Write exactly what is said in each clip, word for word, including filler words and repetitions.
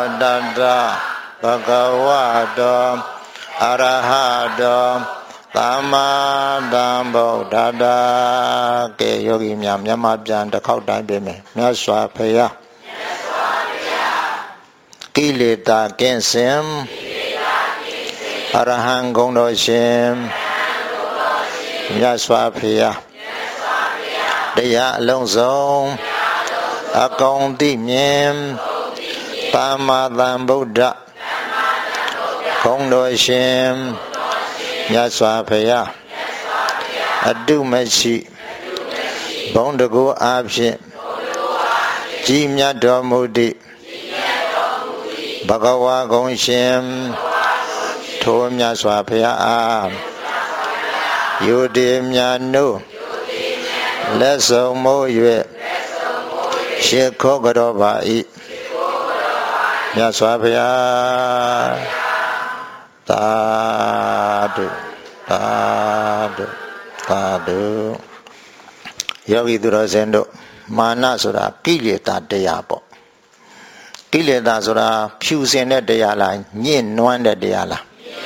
တတဘဂဝတောအရဟတောသမ္မာသမ္ဗုဒ္ဓတ္တကဲယောဂီများမြတ်မပြန်တစ်ခေါက်တိုင်းပြင်မယ်မြတ်စွာဘုရားမြတ်စွာဘုရားကိလေသာကင်းစင်ကိလေသာကင်းစင်အရဟံဂုဏ်တော်ရှင်မြတ်စွာဘုရားမြတ်စွာဘုရားတရားအလုံးစုံအကုန်သိမြင်သမ္မာသမ္ဗုဒ္ဓဂုဏ်တော်ရှင်မြတ်စွာဘုရားအတုမရှိဘုံတကူအားဖြင့်ကြီးမြတ်တော်မူသည့်ဘဂဝါဂုဏ်ရှင်ထိုမြတ်စွာဘုရားအားယုတိမြတ်နုလက်ဆုံးမိုး၍ရှေခောကြောပါ၏မြတ်စွာဘုရားသာဓုသာဓုသာဓုယောဂီသူတော်စင်တို့မာနဆိုတာကိလေသာတရားပေါ့ကိလေသာဆိုတာဖြူစင်တဲ့တရားလားညှဉ်းနွမ်းတဲ့တရားလား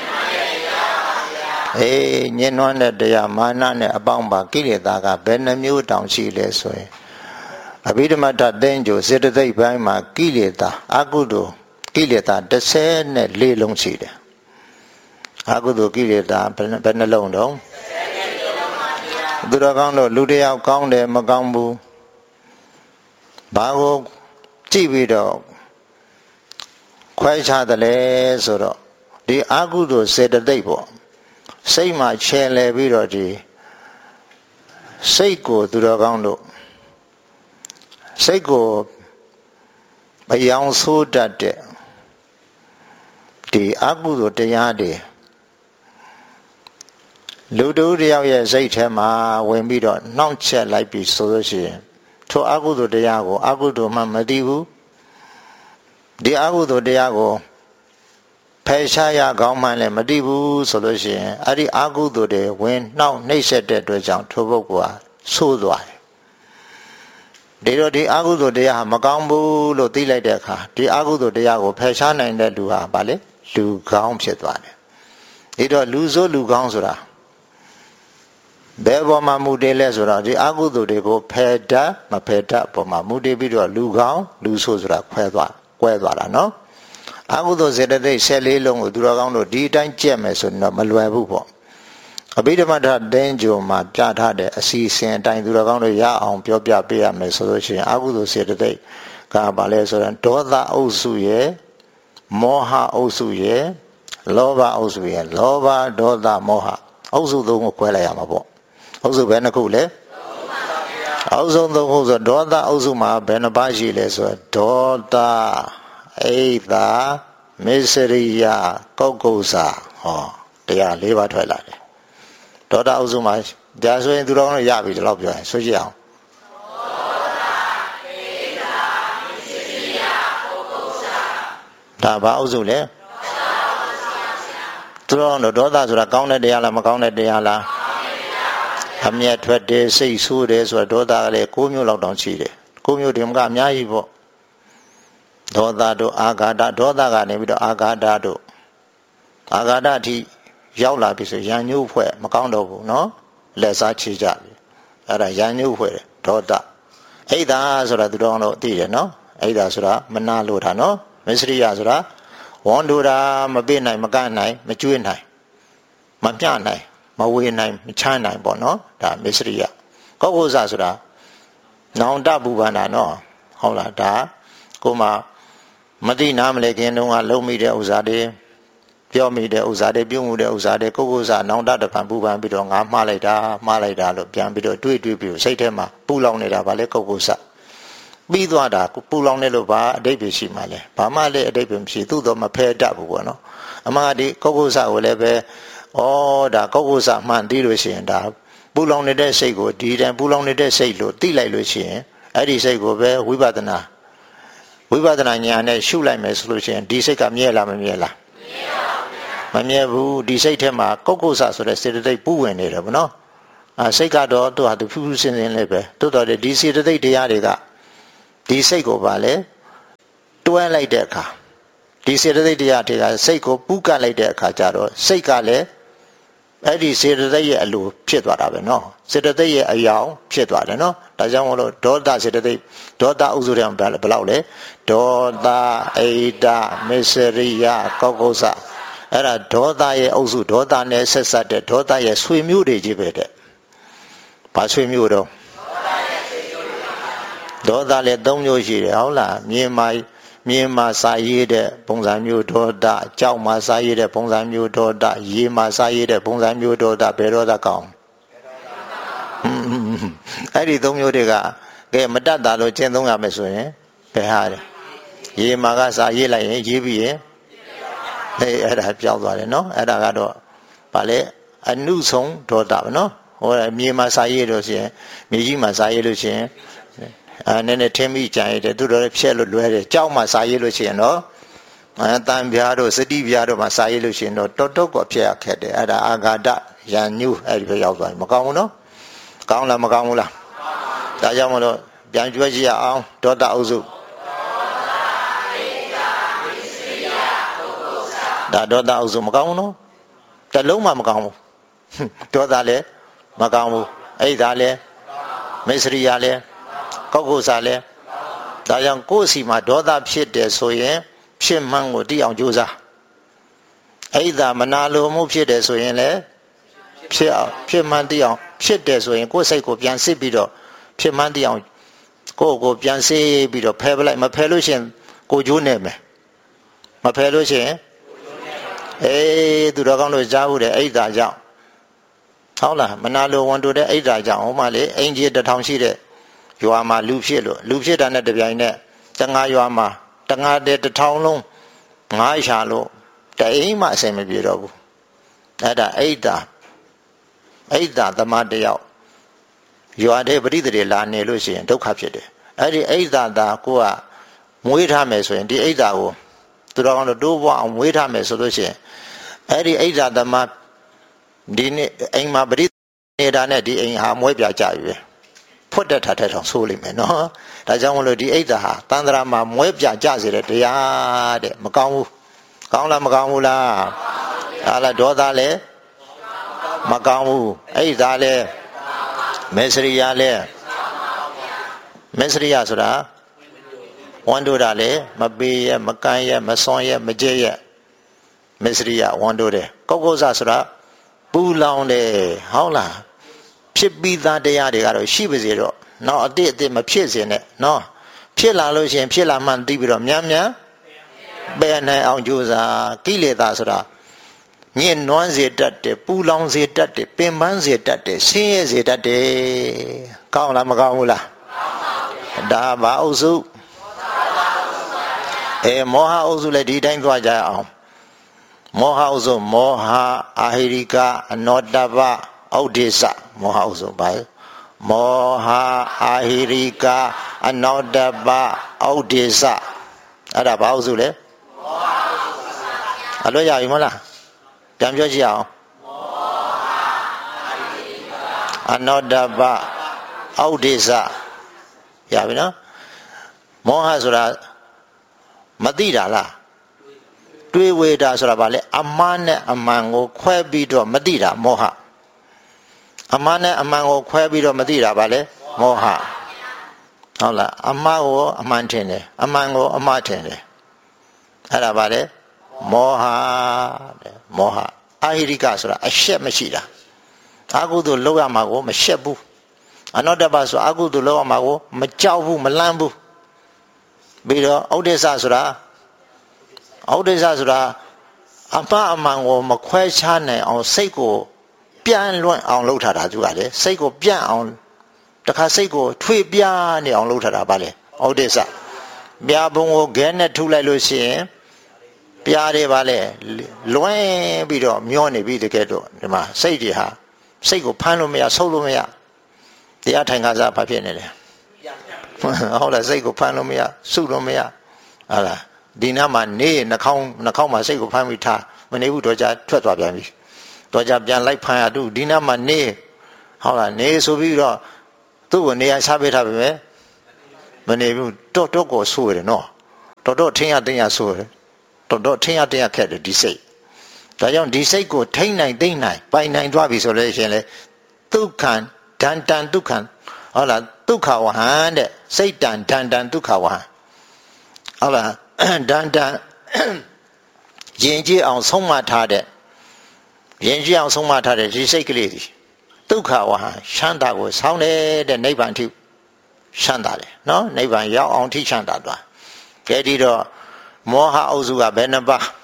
အေးညှဉ်းနွမ်းတဲ့တရားမာနနဲ့အပေါင်းပါကိလေသာကဘယ်နှမျိုးတောင်ရှိလဲဆိုရင်အဘိဓမ္မတသင်္ကြန်စေတသိက်ပိုင်းမှာကိလေသာအကုသိုလ်ကိလေသာတစ်ဆယ်နဲ့လေးလုံးရှိတယ်အကုသိုလ်ကိလေသာဘယ်နှလုံးတော့သူတော်ကောင်းတို့လူတယောက်ကောင်းတယ်မကောင်းဘူးဘာကိုကြည့်ပြီးတော့ခွဲခြားတယ်လဲဆိုတော့ဒီအကုသိုလ်စေတသိက်ပေါ့စိတ်မှာချဲလဲပြီးတော့ဒီစိတ်ကိုသူတော်ကောင်းတို့စိတ်ကိုမယောင်ဆိုးတတ်တဲ့ဒီအကုသိုလ်တရားတွေလူတို့တယောက်ရဲ့စိတ်ထဲမှာဝင်ပြီးတော့နှောင့်ယှက်လိုက်ပြီးဆိုလို့ရှိရင်ထိုအကုသိုလ်တရားကိုအကုသိုလ်မှမသိဘူးဒီအကုသိုလ်တရားကိုဖယ်ရှားရကောင်းမှလည်းမသိဘူးဆိုလို့ရှိရင်အဲ့ဒီအကုသိုလ်တွေဝင်နှောင့်နှိပ်စက်တဲ့အတွက်ကြောင့်ထိုပုဂ္ဂိုလ်ဟာဆိုးသွားတယ်ဒီတော့ဒီအကုသိုလ်တရားဟာမကောင်းဘူးလို့သိလိုက်တဲ့အခါဒီအကုသိုလ်တရားကိုဖယ်ရှားနိုင်တဲ့လူဟာဗာလေလူကောင်းဖြစ်သွားတယ်ဒီတော့လူဆိုးလူကောင်းဆိုတာဘယ်ပေါ်မှာမူတည်လဲဆိုတော့ဒီအကုသိုလ်တွေကိုဖယ်တတ်မဖယ်တတ်ပေါ်မှာမူတည်ပြီးတော့လူကောင်းလူဆိုးဆိုတာခွဲသွားကွဲသွားတာနော်အကုသိုလ်စေတသိက်ဆယ်လေးလုံးကိုသူတော်ကောင်းတို့ဒီအတိုင်းကြက်မယ်ဆိုရင်တော့မလွယ်ဘူးပေါ့အဘိဓမ္မတသင်္ကြန်မှာပြထားတဲ့အစီအစဉ်အတိုင်းသူတော်ကောင်းတို့ရအောင်ပြောပြပေးရမယ်ဆိုလို့ရှိရင်အကုသိုလ်စေတသိက်ကဘာလဲဆိုတော့ဒေါသအုပ်စုရဲ့မောဟအုပ်စုရဲ့လောဘအုပ်စုရဲ့လောဘဒေါသမောဟအုပ်စုသုံးကိုခွဲလိုက်ရမှာပေါ့အုပ်စုဘယ်နှခုလဲအုပ်စုသုံးခုဆိုဒေါသအုပ်စုမှာဘယ်နှပါးရှိလဲဆိုတော့ဒေါသအိဒါမစ္စရိယကောက်ကုဇာဟောတရား၄ပါးထွက်လာတယ်ဒေါသအုပ်စုမှာဒါဆိုရင်သူတော်တို့ရပြီဒီလောက်ပြောရင်ဆိုကြည့်အောင်ဒါဘာအုပ်စုလဲသူတော်တို့ဒေါသဆိုတာကောင်းတဲ့တရားလားမကောင်းတဲ့တရားလားအမျက်ထွက်တယ်စိတ်ဆိုးတယ်ဆိုတော့ဒေါသကလည်း၉မျိုးလောက်တောင်ရှိတယ်၉မျိုးဒီမှာအများကြီးပေါ့ဒေါသတို့အာဃာတဒေါသကနေပြီးတော့အာဃာတတို့အာဃာတအထိရောက်လာပြီဆိုရန်ညှို့ဖွဲ့မကောင်းတော့ဘူးเนาะလက်စားချေကြပြီအဲ့ဒါရန်ညှို့ဖွဲ့တယ်ဒေါသအိဒါဆိုတာသူတော်တို့သိတယ်เนาะအိဒါဆိုတာမနာလို့တာเนาะမစ္စရိယဆိုတာဝန်ဒူတာမပြည့်နိုင်မကန့်နိုင်မကျွေးနိုင်မမျှနိုင်မဝေနိုင်မချမ်းနိုင်ပေါ့နော်ဒါမစ္စရိယကောက်ကုဇဆိုတာနောင်တပူပန္နာနော်ဟုတ်လားဒါကိုမှမသိနာမလဲခင်တုန်းကလုံးမိတဲ့ဥစ္စာတွေပြောမိတဲ့ဥစ္စာတွေပြုမှုတဲ့ဥစ္စာတွေကောက်ကုဇနောင်တတပံပူပန်ပြီးတော့ငါမှားလိုက်တာမှားလိုက်တာလို့ပြန်ပြီးတော့တွေးတွေးပြီးစိတ်ထဲမှာပူလောင်နေတာဗာလဲကောက်ကုဇပြီးသွားတာပူလောင်နေလို့ဘာအတိတ်ပဲရှိမှလဲဘာမှလည်းအတိတ်ပဲမရှိသူ့တော့မဖယ်တတ်ဘူးပေါ့နော်အမှန်ဒီကောက်ကုဇကိုလည်းပဲဩဒါကောက်ကုဇမှန်သိလို့ရှိရင်ဒါပူလောင်နေတဲ့စိတ်ကိုဒီတန်ပူလောင်နေတဲ့စိတ်လို့သိလိုက်လို့ရှိရင်အဲ့ဒီစိတ်ကိုပဲဝိပဿနာဝိပဿနာဉာဏ်နဲ့ရှုလိုက်မယ်ဆိုလို့ရှိရင်ဒီစိတ်ကမြဲလားမမြဲလားမမြဲဘူးဒီစိတ်ထဲမှာကောက်ကုဇဆိုတဲ့စေတသိက်ပူဝင်နေတယ်ဗောနော်အဲစိတ်ကတော့သူ့ဟာသူဖြူဖြူစင်စင်လေးပဲတိုးတော်တဲ့ဒီစေတသိက်တရားတွေကဒီစိတ်ကိုပါလေတွဲလိုက်တဲ့အခါဒီစေတသိက်တရားတွေကစိတ်ကိုပူးကပ်လိုက်တဲ့အခါကျတော့စိတ်ကလည်းအဲ့ဒီစေတသိက်ရဲ့အလိုဖြစ်သွားတာပဲနော်စေတသိက်ရဲ့အယောင်ဖြစ်သွားတယ်နော်ဒါကြောင့်မလို့ဒေါသစေတသိက်ဒေါသဥစုတဲ့ဘယ်လောက်လဲဒေါသအိဒမစ္စရိယကောက်ကုသအဲ့ဒါဒေါသရဲ့အုပ်စုဒေါသနဲ့ဆက်ဆက်တဲ့ဒေါသရဲ့ဆွေမျိုးတွေကြီးပဲတဲ့ဘာဆွေမျိုးတော့ဒေါသလည်းသုံးမျိုးရှိတယ်ဟုတ်လားမြင်မာမြင်မာစာရေးတဲ့ပုံစံမျိုးဒေါသကြောက်မာစာရေးတဲ့ပုံစံမျိုးဒေါသရေမာစာရေးတဲ့ပုံစံမျိုးဒေါသဘယ်ဒေါသကောင်းအဲ့ဒီသုံးမျိုးတွေကကဲမတတ်တာလို့ကျင့်သုံးရမယ်ဆိုရင်ဘယ်ဟာလဲရေမာကစာရေးလိုက်ရင်ရေးပြီးရင်ဟဲ့အဲ့ဒါပြောင်းသွားတယ်နော်အဲ့ဒါကတော့ဗာလဲအနုဆုံးဒေါသပဲနော်ဟိုမြေမာစာရေးလို့ရှိရင်မြေကြီးမှာစာရေးလို့ရှိရင်အဲနည်းနည်းထင်းမိကြံရတယ်သူတို့လည်းဖြက်လို့လွဲတယ်ကြောက်မှစာရေးလို့ရှိရင်တော့အဲတန်ပြားတို့စတိပြားတို့မှာစာရေးလို့ရှိရင်တော့တော်တော်ကိုဖြက်ရခက်တယ်အဲ့ဒါအာဃာတရန်ညူအဲ့ဒီပဲရောက်သွားပြီမကောင်းဘူးနော်ကောင်းလားမကောင်းဘူးလားဒါကြောင့်မလို့ပြန်ကြွကြည့်ရအောင်ဒေါသအုပ်စုဒါဒေါသအုပ်စုမကောင်းဘူးနော်တလုံးမှမကောင်းဘူးဒေါသလည်းမကောင်းဘူးအိဒါလည်းမစ္စရိယလည်းကောက်ကုသလည်းဒါကြောင့်ကိုယ်စီမှာဒေါသဖြစ်တယ်ဆိုရင်ဖြစ်မှန်းကိုသိအောင်ကြိုးစားအိဒါမနာလိုမှုဖြစ်တယ်ဆိုရင်လည်းဖြစ်အောင်ဖြစ်မှန်းသိအောင်ဖြစ်တယ်ဆိုရင်ကိုယ်စိတ်ကိုပြန်စစ်ပြီးတော့ဖြစ်မှန်းသိအောင်ကိုယ့်ကိုပြန်စစ်ပြီးတော့ဖယ်ပလိုက်မဖယ်လို့ရှိရင်ကိုကျိုးနေမယ်မဖယ်လို့ရှိရင်အေးသူတော်ကောင်းတို့ကြားဘူးတယ်အိဒါကြောင့်ဟုတ်လားမနာလိုဝန်တိုတဲ့အိဒါကြောင့်ဟိုမှလေအင်ကြီးတစ်ထောင်ရှိတဲ့ရွာမှာလူဖြစ်လို့လူဖြစ်တာနဲ့တပြိုင်နက်တငါရွာမှာတငါတဲ့တစ်ထောင်လုံးငါးရှာလို့တအိမ်မှအစင်မပြေတော့ဘူးအဲ့ဒါအိဒါအိဒါသမားတယောက်ရွာတဲ့ပရိသေတွေလာနေလို့ရှိရင်ဒုက္ခဖြစ်တယ်အဲ့ဒီအိဒါသာကိုကမွေးထားမယ်ဆိုရင်ဒီအိဒါကိုသူတော်ကောင်းတို့တိုးပွားအောင်မွေးထားမယ်ဆိုလို့ရှိရင်အဲ့ဒီအိဒါသမားဒီနေ့အိမ်မှာပရိနေတာနဲ့ဒီအိမ်ဟာမွေးပြကြပြီဖွတ်တဲ့ထထထောင်ဆိုးလိမ့်မယ်နော်ဒါကြောင့်မလို့ဒီအိဒါဟာတန်ត្រာမှာမွဲပြကြစေတဲ့တရားတဲ့မကောင်းဘူးကောင်းလားမကောင်းဘူးလားဟာလားဒေါသလည်းမကောင်းဘူးအိဒါလည်းမစ္စရိယလည်းမစ္စရိယဆိုတာဝန်တိုတာလည်းမပေးရမကန်ရမစွန်ရမကြဲရမစ္စရိယဝန်တိုတယ်ကောက်ကုသဆိုတာပူလောင်တယ်ဟုတ်လားဖြစ်ပြီးသားတရားတွေကတော့ရှိပါစေတော့နော်အတိအတိမဖြစ်စေနဲ့နော်ဖြစ်လာလို့ရှိရင်ဖြစ်လာမှသိပြီးတော့မြန်မြန်ပယ်နိုင်အောင်ကြိုးစားကိလေသာဆိုတာညှဉ်းနွမ်းစေတတ်တယ်ပူလောင်စေတတ်တယ်ပင်ပန်းစေတတ်တယ်ဆင်းရဲစေတတ်တယ်ကောင်းလားမကောင်းဘူးလားဒါဘာအုပ်စုအဲမောဟအုပ်စုလည်းဒီတိုင်းသွားကြအောင်မောဟအုပ်စုမောဟအာဟိရိကအနောတပဩဒိစ္စမောဟဥစ္စုပါမောဟအာဟိရိကအနောတပဩဒိစ္စအဲ့ဒါဘာဥစ္စုလဲမောဟဥစ္စုအလွတ်ရပြီမလားပြန်ပြောကြည့်အောင်မောဟအာဟိရိကအနောတပဩဒိစ္စရပြီနော်မောဟဆိုတာမသိတာလားတွေးဝေတာဆိုတာဘာလဲအမှားနဲ့အမှန်ကိုခွဲပြီးတော့မသိတာမောဟအမှန်နဲ့အမှန်ကိုခွဲပြီးတော့မသိတာပါလေမောဟဟုတ်လားအမှားကိုအမှန်ထင်တယ်အမှန်ကိုအမှားထင်တယ်အဲ့ဒါပါလေမောဟတဲ့မောဟအာဟိရိကဆိုတာအရှက်မရှိတာအကုသိုလ်လောက်ရမှာကိုမရှက်ဘူးအနောတပဆိုအကုသိုလ်လောက်ရမှာကိုမကြောက်ဘူးမလန့်ဘူးပြီးတော့ဩဒိစ္စဆိုတာဩဒိစ္စဆိုတာအပအမှန်ကိုမခွဲခြားနိုင်အောင်စိတ်ကိုပြန့်လွင့်အောင်လုပ်ထားတာသူကလေစိတ်ကိုပြန့်အောင်တခါစိတ်ကိုထွေပြားနေအောင်လုပ်ထားတာပါလေဩဒိစ္စပြားပုံကိုခဲနဲ့ထုလိုက်လို့ရှိရင်ပြားတွေပါလေလွင်ပြီးတော့မျောနေပြီတကယ်တော့ဒီမှာစိတ်တွေဟာစိတ်ကိုဖမ်းလို့မရဆုပ်လို့မရတရားထိုင်ခါစားဘာဖြစ်နေလဲဟုတ်လားစိတ်ကိုဖမ်းလို့မရစုလို့မရဟာလားဒီနားမှာနေနှာခေါင်းနှာခေါင်းမှာစိတ်ကိုဖမ်းပြီးထားမနေဘူးတော့ကြာထွက်သွားပြန်ပြီတော့ကြပြန်လိုက်ဖမ်းရသူဒီနားမှာနေဟုတ်လားနေဆိုပြီးတော့သူ့ကိုနေရာချပေးထားပြီပဲမနေဘူးတော့တော့ကိုဆိုးရတယ်နော်တော်တော်ထင်းရတင်းရဆိုးတယ်တော်တော်ထင်ရတဲ့ခက်တယ်ဒီစိတ်ဒါကြောင့်ဒီစိတ်ကိုထိန်းနိုင်သိမ့်နိုင်ပိုင်နိုင်သွားပြီဆိုလို့ရှိရင်လေဒုက္ခံဒန္တံဒုက္ခံဟုတ်လားဒုက္ခဝဟံတဲ့စိတ်တံဒန္တံဒုက္ခဝဟံဟုတ်လားဒန္တံရင်ကြည့်အောင်ဆုံးမထားတဲ့ရင်ကြည့်အောင်ဆုံးမထားတဲ့ဒီစိတ်ကလေးကြီးဒုက္ခဝဟံချမ်းသာကိုဆောင်းတဲ့နိဗ္ဗာန်ထိချမ်းသာတယ်နော်နိဗ္ဗာန်ရောက်အောင်ထိချမ်းသာသွားကြဲဒီတော့မောဟအုပ်စုကဘယ်နှပါး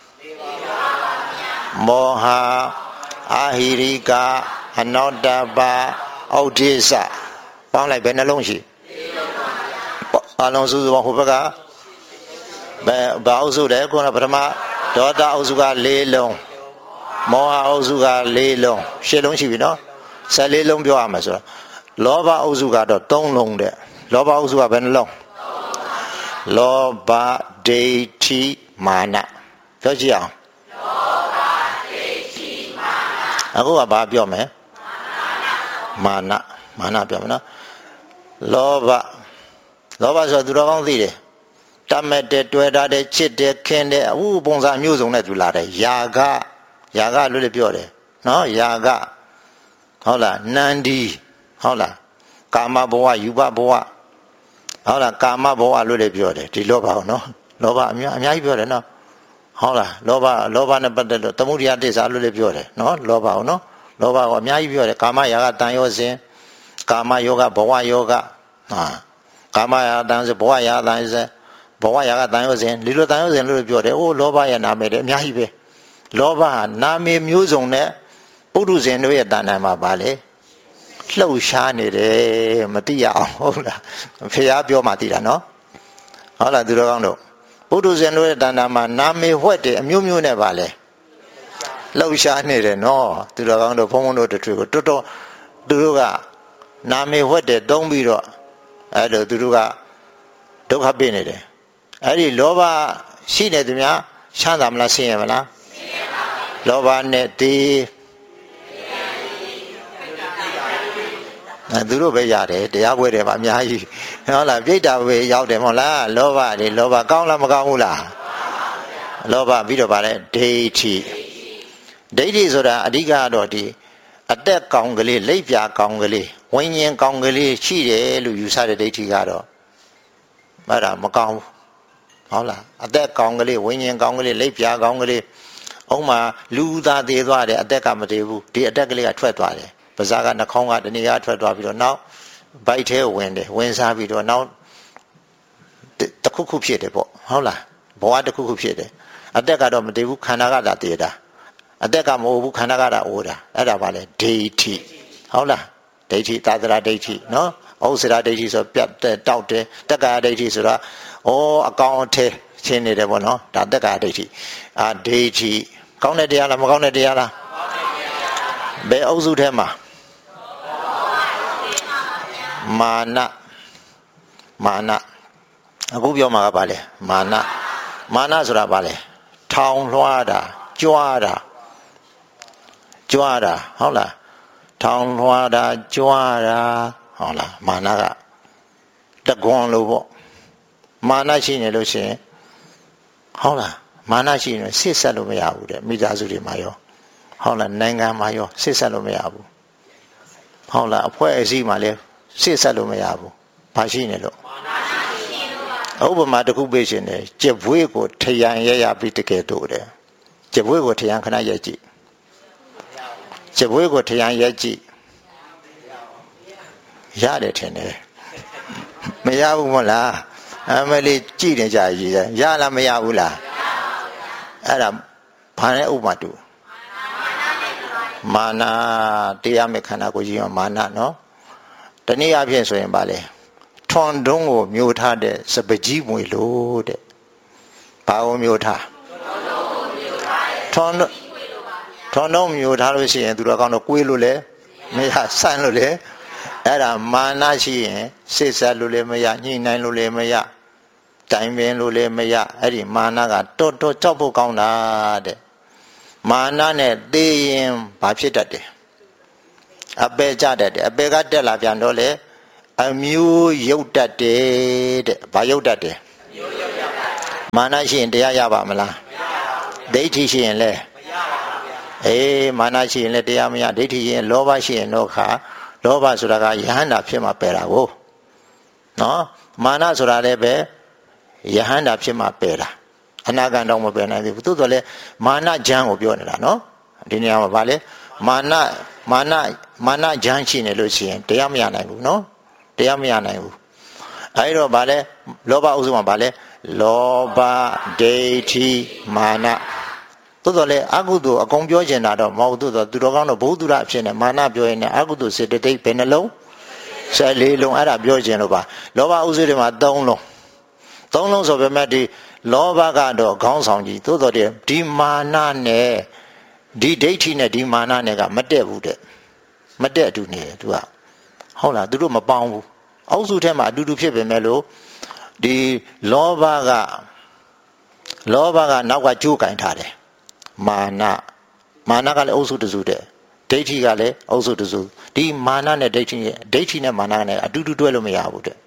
မောဟအာဟိရိကအနောတ္တပါဩဒိစ္စပေါင်းလိုက်ဘယ်နှလုံးရှိအလုံးစုစုဟိုဘက်ကဘယ်ဘာအုပ်စုလဲခုနပထမဒေါသအုပ်စုကလေးလုံးမောဟအုပ်စုကလေးလုံးရှစ်လုံးရှိပြီနော်ဆယ်လေးလုံးပြောရမှာဆိုတော့လောဘအုပ်စုကတော့သုံးလုံးတဲ့လောဘအုပ်စုကဘယ်နှလုံးလောဘဒိဋ္ဌိမာနပြောကြည့်အောင်လောဘဒိဋ္ဌိမာနအခုကဘာပြောမလဲမာနမာနပြောမယ်နော်လောဘလောဘဆိုသူတော်ကောင်းသိတယ်တတ်မဲ့တဲ့တွေ့တာတဲ့ချစ်တယ်ခင်တယ်အဝပုံစံမျိုးစုံနဲ့သူလာတယ်ယာကယာကလို့လည်းပြောတယ်နော်ယာကဟုတ်လားနန္ဒီဟုတ်လားကာမဘဝယူဘဘဝဟုတ်လားကာမဘဝလို့လည်းပြောတယ်ဒီလောဘကိုနော်လောဘအများအများကြီးပြောတယ်နော်ဟုတ်လားလောဘလောဘနဲ့ပတ်သက်လို့သမုဒိယတစ္ဆာလို့လည်းပြောတယ်နော်လောဘကိုနော်လောဘကိုအများကြီးပြောတယ်ကာမယာကတန်ရောစဉ်ကာမယောဂဘဝယောဂဟာကာမယာတန်ဆိုဘဝယာတန်ဆိုဘဝယာကတန်ရောစဉ်ဒီလိုတန်ရောစဉ်လို့ပြောတယ်အိုးလောဘရဲ့နာမည်တယ်အများကြီးပဲလောဘဟာနာမည်မျိုးစုံနဲ့ပုထုဇဉ်တို့ရဲ့တဏ္ဍာမှာပါလေလှုပ်ရှားနေတယ်မသိရအောင်ဟုတ်လားဖေရားပြောမှသိတာနော်ဟုတ်လားသူတော်ကောင်းတို့ပုထုဇဉ်တို့ရဲ့တဏ္ဍာမှာနာမည်ဝှက်တယ်အမျိုးမျိုးနဲ့ပါလေလှုပ်ရှားနေတယ်နော်သူတော်ကောင်းတို့ဘုန်းဘုန်းတို့တို့ကိုတော်တော်သူတို့ကနာမည်ဝှက်တယ်တုံးပြီးတော့အဲ့လိုသူတို့ကဒုက္ခပေးနေတယ်အဲ့ဒီလောဘရှိနေသူများချမ်းသာမလားဆင်းရဲမလားဆင်းရဲပါဘူးလောဘနဲ့ဒီအဲသူတို့ပဲရတယ်တရားပွဲတယ်ပါအများကြီးဟုတ်လားပြိတ္တာပဲရောက်တယ်မဟုတ်လားလောဘတွေလောဘကောင်းလားမကောင်းဘူးလားလောဘပြီးတော့ဗါလဲဒိဋ္ဌိဒိဋ္ဌိဆိုတာအဓိကတော့ဒီအသက်ကောင်းကလေးလက်ပြကောင်းကလေးဝိညာဉ်ကောင်းကလေးရှိတယ်လို့ယူဆတဲ့ဒိဋ္ဌိကတော့အဲ့ဒါမကောင်းဘူးဟုတ်လားအသက်ကောင်းကလေးဝိညာဉ်ကောင်းကလေးလက်ပြကောင်းကလေးဥမာလူသားသေးသွားတယ်အသက်ကမသေးဘူးဒီအသက်ကလေးကထွက်သွားတယ်ပါးစားကနှာခေါင်းကတဏှာထွက်သွားပြီးတော့နောက်ဗိုက်ထဲဝင်တယ်ဝင်စားပြီးတော့နောက်တခုခုဖြစ်တယ်ပေါ့ဟုတ်လားဘဝတခုခုဖြစ်တယ်အသက်ကတော့မသေးဘူးခန္ဓာကသာတည်တာအသက်ကမဟုတ်ဘူးခန္ဓာကသာအိုးတာအဲ့ဒါပါလေဒိဋ္ဌိဟုတ်လားဒိဋ္ဌိသာသရာဒိဋ္ဌိနော်ဩစရာဒိဋ္ဌိဆိုပြတ်တောက်တယ်တက္ကာဒိဋ္ဌိဆိုတာဩအကောင်အထဲရှင်းနေတယ်ပေါ့နော်ဒါတက္ကာဒိဋ္ဌိအာဒိဋ္ဌိကောင်းတဲ့တရားလားမကောင်းတဲ့တရားလားဘယ်အုပ်စုထဲမှာမာနမာနအခုပြောမှာကဘာလဲမာနမာနဆိုတာဘာလဲထောင်လွှားတာကြွားတာကြွားတာဟုတ်လားထောင်လွှားတာကြွားတာဟုတ်လားမာနကတကွန်လို့ပေါ့မာနရှိနေလို့ရှိရင်ဟုတ်လားမာနရှိနေဆစ်ဆက်လို့မရဘူးတဲ့မိသားစုတွေမှာရောဟုတ်လားနိုင်ငံမှာရောဆစ်ဆက်လို့မရဘူးဟုတ်လားအဖွဲ့အစည်းမှာလည်းဆစ်ဆက်လို့မရဘူးဘာရှိနေလို့ဥပမာတစ်ခုပေးရှင်တယ်ကြက်ဘွေးကိုထရန်ရရပြီးတကယ်တို့တယ်ကြက်ဘွေးကိုထရန်ခဏရက်ကြည့်ကြက်ဘွေးကိုထရန်ရက်ကြည့်ရတယ်ထင်တယ်မရဘူးမလားအမလေးကြည့်နေကြရည်ရလားမရဘူးလားအဲ့ဒါဘာနဲ့ဥပမာတူမာနတရားမဲ့ခန္ဓာကိုယ်ကြီးမှာမာနနော်တနည်းအားဖြင့်ဆိုရင်ဗာလေထွန်တုံးကိုမျိုးထားတဲ့စပကြီးမွေလို့တဲ့ဘာကိုမျိုးထားထွန်ထွန်တုံးမျိုးထားလို့ရှိရင်သူတော်ကောင်းတော့ကွေးလို့လေမရဆန့်လို့လေအဲ့ဒါမာနရှိရင်စိတ်ဆက်လို့လည်းမရညှိနှိုင်းလို့လည်းမရတိုင်ပင်လို့လည်းမရအဲ့ဒီမာနကတော်တော်ကြောက်ဖို့ကောင်းတာတဲ့မာနနဲ့သိရင်ဘာဖြစ်တတ်တယ်အပေကြတတ်တယ်အပေကတက်လာပြန်တော့လေအမျိုးရုပ်တတ်တယ်တဲ့ဘာရုပ်တတ်တယ်မာနရှိရင်တရားရပါမလားဒိဋ္ဌိရှိရင်လဲအေးမာနရှိရင်လဲတရားမရဒိဋ္ဌိရှိရင်လောဘရှိရင်တော့ခါလောဘဆိုတာကယဟန္တာဖြစ်မှပယ်တာကိုနော်မာနဆိုတာလည်းပဲယဟန္တာဖြစ်မှပယ်တာအနာဂံတော့မပယ်နိုင်ဘူးသို့တော်လည်းမာနဂျမ်းကိုပြောနေတာနော်ဒီနေရာမှာဗာလေမာနမာနမာနဂျမ်းရှိနေလို့ရှိရင်တရားမရနိုင်ဘူးနော်တရားမရနိုင်ဘူးအဲဒီတော့ဗာလေလောဘဥစ္စာမှာဗာလေလောဘဒိဋ္ဌိမာနသို့တော်လည်းအကုသိုလ်အကုန်ပြောချင်တာတော့မဟုတ်သို့တော်သူတော်ကောင်းတော့ဘုဒ္ဓရအဖြစ်နဲ့မာနပြောရင်လည်းအကုသိုလ်စေတသိက်ဘယ်နှလုံးဆယ်လေးလုံးအဲ့ဒါပြောချင်လို့ပါလောဘဥစ္စာတွေမှာသုံးလုံးသုံးလုံးဆိုပေမဲ့ဒီလောဘကတော့ခေါင်းဆောင်ကြီးသို့တော်ဒီမာနနဲ့ဒီဒိဋ္ဌိနဲ့ဒီမာနနဲ့ကမတက်ဘူးတဲ့မတက်အတူနေတယ်သူကဟုတ်လားသူတို့မပေါင်းဘူးအောက်စုထဲမှာအတူတူဖြစ်ပေမဲ့လို့ဒီလောဘကလောဘကနောက်ကကြိုးကင်ထားတယ်မာနမာနကလည်းအုပ်စုတစုတဲ့ဒိဋ္ဌိကလည်းအုပ်စုတစုဒီမာနနဲ့ဒိဋ္ဌိဒိဋ္ဌိနဲ့မာနနဲ့အတူတူတွဲလို့မရဘူးတဲ့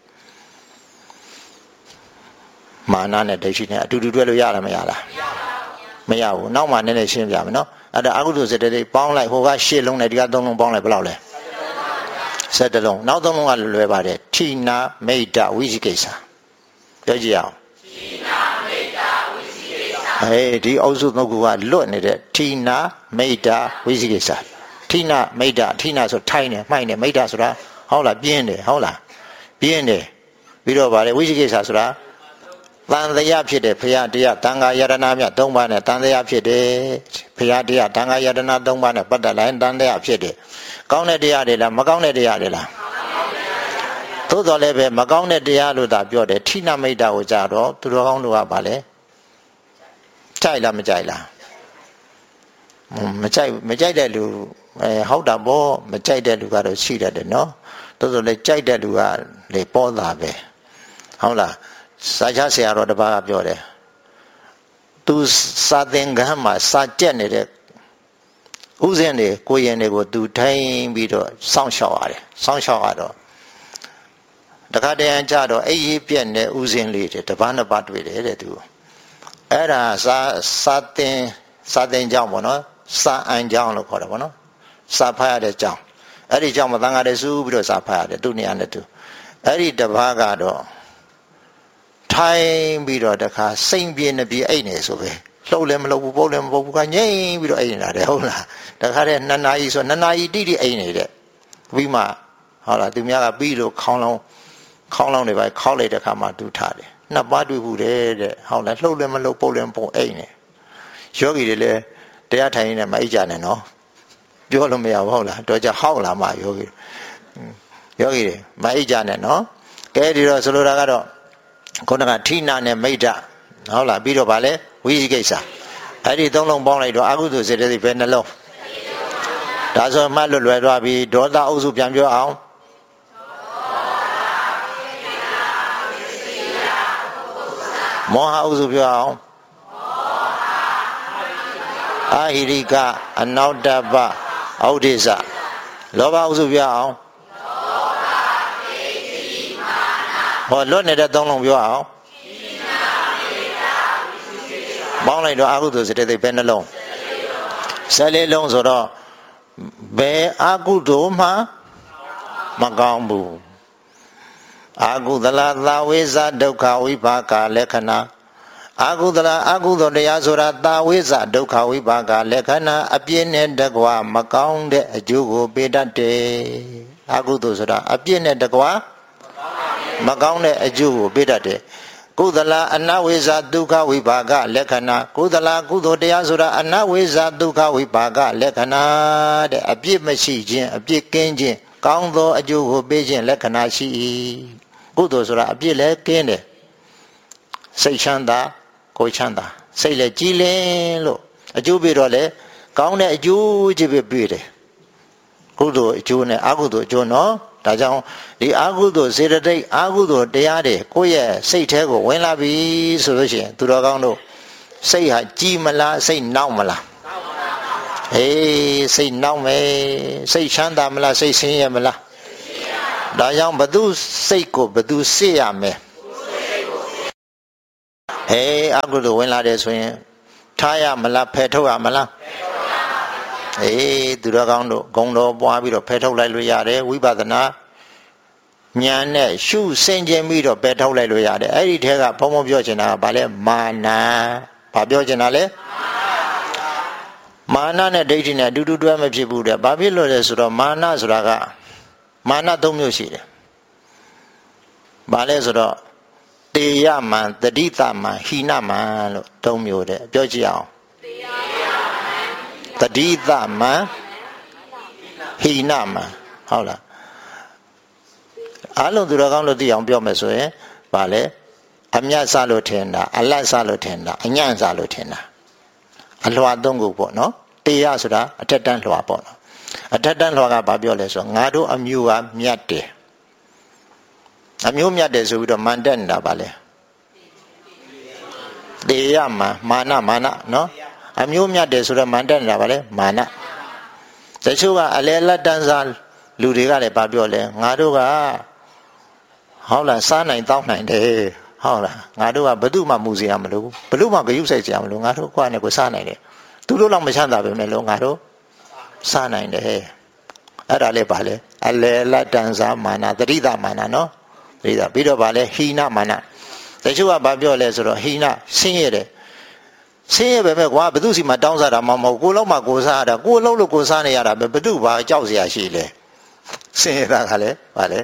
မာနနဲ့ဒိဋ္ဌိနဲ့အတူတူတွဲလို့ရလားမရလားမရဘူးနောက်မှနည်းနည်းရှင်းပြမယ်နော်အဲ့ဒါအကုသိုလ်စေတသိက်ပေါင်းလိုက်ဟိုကရှစ်လုံးနဲ့ဒီကသုံးလုံးပေါင်းလိုက်ဘယ်လောက်လဲဆယ်တလုံးနောက်သုံးလုံးကလွယ်ပါတယ်ထိနာမိတ်တဝိသိကိစ္စပြောကြည့်အောင်ထိနာမိတ်တဝိသိကိစ္စအေးဒီအုပ်စုသုံးခုကလွတ်နေတဲ့ထိနာမိတ်တဝိသိကိစ္စထိနာမိတ်တထိနာဆိုထိုင်းနေမှိုက်နေမိတ်တဆိုတာဟုတ်လားပြင်းတယ်ဟုတ်လားပြင်းတယ်ပြီးတော့ဗါလေဝိသိကိစ္စဆိုတာတန်တရားဖြစ်တယ်ဖရာတရားတန်ခါယတနာမြတ်သုံးပါးနဲ့တန်တရားဖြစ်တယ်ဖရာတရားတန်ခါယတနာသုံးပါးနဲ့ပတ်သက်လိုက်တန်တရားဖြစ်တယ်ကောင်းတဲ့တရားတွေလားမကောင်းတဲ့တရားတွေလားသို့တော်လည်းပဲမကောင်းတဲ့တရားလို့သာပြောတယ်ထိနာမိတ်တာကိုကြတော့သူတော်ကောင်းတို့ကဗာလဲကြိုက်လားမကြိုက်လားမကြိုက်မကြိုက်တဲ့လူအဲဟုတ်တာပေါ့မကြိုက်တဲ့လူကတော့ရှိတတ်တယ်နော်သို့တော်လည်းကြိုက်တဲ့လူကလေပေါ်တာပဲဟုတ်လားစာချဆရာတော်တစ်ပါးကပြောတယ်သူစာသင်ခန်းမှာစာကြက်နေတဲ့ဥစဉ်တွေကိုရင်တွေကိုသူထိုင်ပြီးတော့စောင့်ရှောက်ရတယ်စောင့်ရှောက်ရတော့တခါတည်းအကြတော့အိရေးပြက်နေဥစဉ်လေးတွေတပန်းတစ်ပါးတွေ့တယ်တဲ့သူအဲ့ဒါစာစာသင်စာသင်ကြောင်းပေါ့နော်စာအန်ကြောင်းလို့ခေါ်တယ်ပေါ့နော်စာဖတ်ရတဲ့ကြောင်းအဲ့ဒီကြောင်းမှာသံဃာတွေစုပြီးတော့စာဖတ်ရတယ်သူနေရာနဲ့သူအဲ့ဒီတစ်ပါးကတော့ထိုင်ပြီးတော့တခါစိတ်ပြေနေပြီအိတ်နေဆိုပဲလှုပ်လည်းမလှုပ်ဘူးပုတ်လည်းမပုတ်ဘူးကငြိမ့်ပြီးတော့အိတ်နေတာတဲ့ဟုတ်လားတခါတည်းနှစ်နာရီဆိုနှစ်နာရီတိတိအိတ်နေတဲ့ပြီးမှဟုတ်လားသူများကပြီးလို့ခေါင်းလောင်းခေါင်းလောင်းတွေပဲခေါက်လိုက်တဲ့ခါမှတူထားတယ်နှစ်ပါးတွေ့ဘူးတဲ့တဲ့ဟုတ်လားလှုပ်လည်းမလှုပ်ပုတ်လည်းမပုတ်အိတ်နေယောဂီတွေလည်းတရားထိုင်နေမအိတ်ကြနဲ့နော်ပြောလို့မရဘူးဟုတ်လားတော့ကြဟောက်လာမှယောဂီယောဂီတွေမအိတ်ကြနဲ့နော်ကဲဒီတော့ဆိုလိုတာကတော့ခုနကထိနာနဲ့မိတ်တဟုတ်လားပြီးတော့ဗာလဲဝိသိကိစ္စအဲ့ဒီသုံးလုံးပေါင်းလိုက်တော့အကုသိုလ်စေတသိက်ပဲနှလုံးဒါဆိုမှတ်လွတ်လွယ်သွားပြီဒေါသအုပ်စုပြန်ပြောအောင်မောဟအုပ်စုပြောအောင်အာဟိရိကအနောတ္တပဩဒိစ္စလောဘအုပ်စုပြောအောင်ဟောလွတ်နေတဲ့သုံးလုံးပြောအောင်ပေါင်းလိုက်တော့အကုသိုလ်စေတသိက်ပဲနှလုံးဆယ်လေးလုံးဆိုတော့ဘယ်အကုသိုလ်မှမကောင်းဘူးအကုသလသာဝိဇဒုက္ခဝိပါကလက္ခဏာအကုသလအကုသိုလ်တရားဆိုတာသာဝိဇဒုက္ခဝိပါကလက္ခဏာအပြည့်နဲ့တကွာမကောင်းတဲ့အကျိုးကိုပေးတတ်တယ်အကုသိုလ်ဆိုတာအပြည့်နဲ့တကွာမကောင်းတဲ့အကျိုးကိုပေးတတ်တယ်ကုသလအနဝိဇာဒုက္ခဝိပါကလက္ခဏာကုသလကုသိုလ်တရားဆိုတာအနဝိဇာဒုက္ခဝိပါကလက္ခဏာတဲ့အပြစ်မရှိခြင်းအပြစ်ကင်းခြင်းကောင်းသောအကျိုးကိုပေးခြင်းလက္ခဏာရှိ၏ကုသိုလ်ဆိုတာအပြစ်လည်းကင်းတယ်စိတ်ချမ်းသာကိုယ်ချမ်းသာစိတ်လည်းကြည်လင်လို့အကျိုးပေးတော့လေကောင်းတဲ့အကျိုးကြီးပဲပေးတယ်ကုသိုလ်အကျိုးနဲ့အကုသိုလ်အကျိုးနော်ဒါကြောင့်ဒီအာဟုသောစေတသိက်အာဟုသောတရားတွေကိုယ့်ရဲ့စိတ်ထဲကိုဝင်လာပြီဆိုလို့ရှိရင်သူတော်ကောင်းတို့စိတ်ဟာကြည်မလားစိတ်နောက်မလားအေးစိတ်နောက်မယ်စိတ်ချမ်းသာမလားစိတ်ဆင်းရဲမလားဒါကြောင့်ဘသူစိတ်ကိုဘသူစစ်ရမယ်အေးအာဟုသောဝင်လာတယ်ဆိုရင်ထားရမလားဖယ်ထုတ်ရမလားအေးသူတော်ကောင်းတို့ဂုံတော်ပွားပြီးတော့ဖယ်ထုတ်လိုက်လို့ရတယ်ဝိပဿနာဉာဏ်နဲ့ရှုစင်ကြင်ပြီးတော့ဖယ်ထုတ်လိုက်လို့ရတယ်အဲ့ဒီထဲကဘုံဘုံပြောချင်တာကဘာလဲမာနဘာပြောချင်တာလဲမာနနဲ့ဒိဋ္ဌိနဲ့အတူတူတွဲမဖြစ်ဘူးတဲ့ဘာဖြစ်လို့လဲဆိုတော့မာနဆိုတာကမာနသုံးမျိုးရှိတယ်ဘာလဲဆိုတော့တေယမံတတိသမံဟိနမံလို့သုံးမျိုးတဲ့ပြောကြည့်အောင်တတိသမံဟိနမံဟုတ်လားအားလုံးသူတော်ကောင်းလို့သိအောင်ပြောမယ်ဆိုရင်ဘာလဲအမြတ်စားလို့ထင်တာအလတ်စားလို့ထင်တာအညံ့စားလို့ထင်တာအလွှာသုံးခုပေါ့နော်တေယဆိုတာအထက်တန်းလွှာပေါ့နော်အထက်တန်းလွှာကဘာပြောလဲဆိုတော့ငါတို့အမျိုးကမြတ်တယ်အမျိုးမြတ်တယ်ဆိုပြီးတော့မန်တက်နေတာပါလေတေယမံမာနမာနနော်အမျိုးမြတ်တယ်ဆိုတော့မန်တက်နေတာပါလေမာနတချို့ကအလဲလက်တန်းစားလူတွေကလည်းဘာပြောလဲငါတို့ကဟုတ်လားစားနိုင်တောင်းနိုင်တယ်ဟုတ်လားငါတို့ကဘယ်သူမှမူစီရမလို့ဘယ်သူမှဂရုစိုက်ကြမလို့ငါတို့ကွာနဲ့ကိုစားနိုင်တယ်သူတို့တော့မချမ်းသာပဲနဲ့လို့ငါတို့စားနိုင်တယ်အဲ့ဒါလေးပါလေအလဲလက်တန်းစားမာနတတိသမမာနနော်တတိသပြီးတော့ပါလေဟိနမာနတချို့ကဘာပြောလဲဆိုတော့ဟိနဆင်းရဲတယ်ဆင်းရဲပဲပဲကွာဘယ်သူစီမှတောင်းစားတာမှမဟုတ်ကိုလုံးမှကိုစားရတာကိုလုံးလို့ကိုစားနေရတာပဲဘယ်သူဘာကြောက်เสียရှိလဲဆင်းရဲတာကလည်းဗာလေ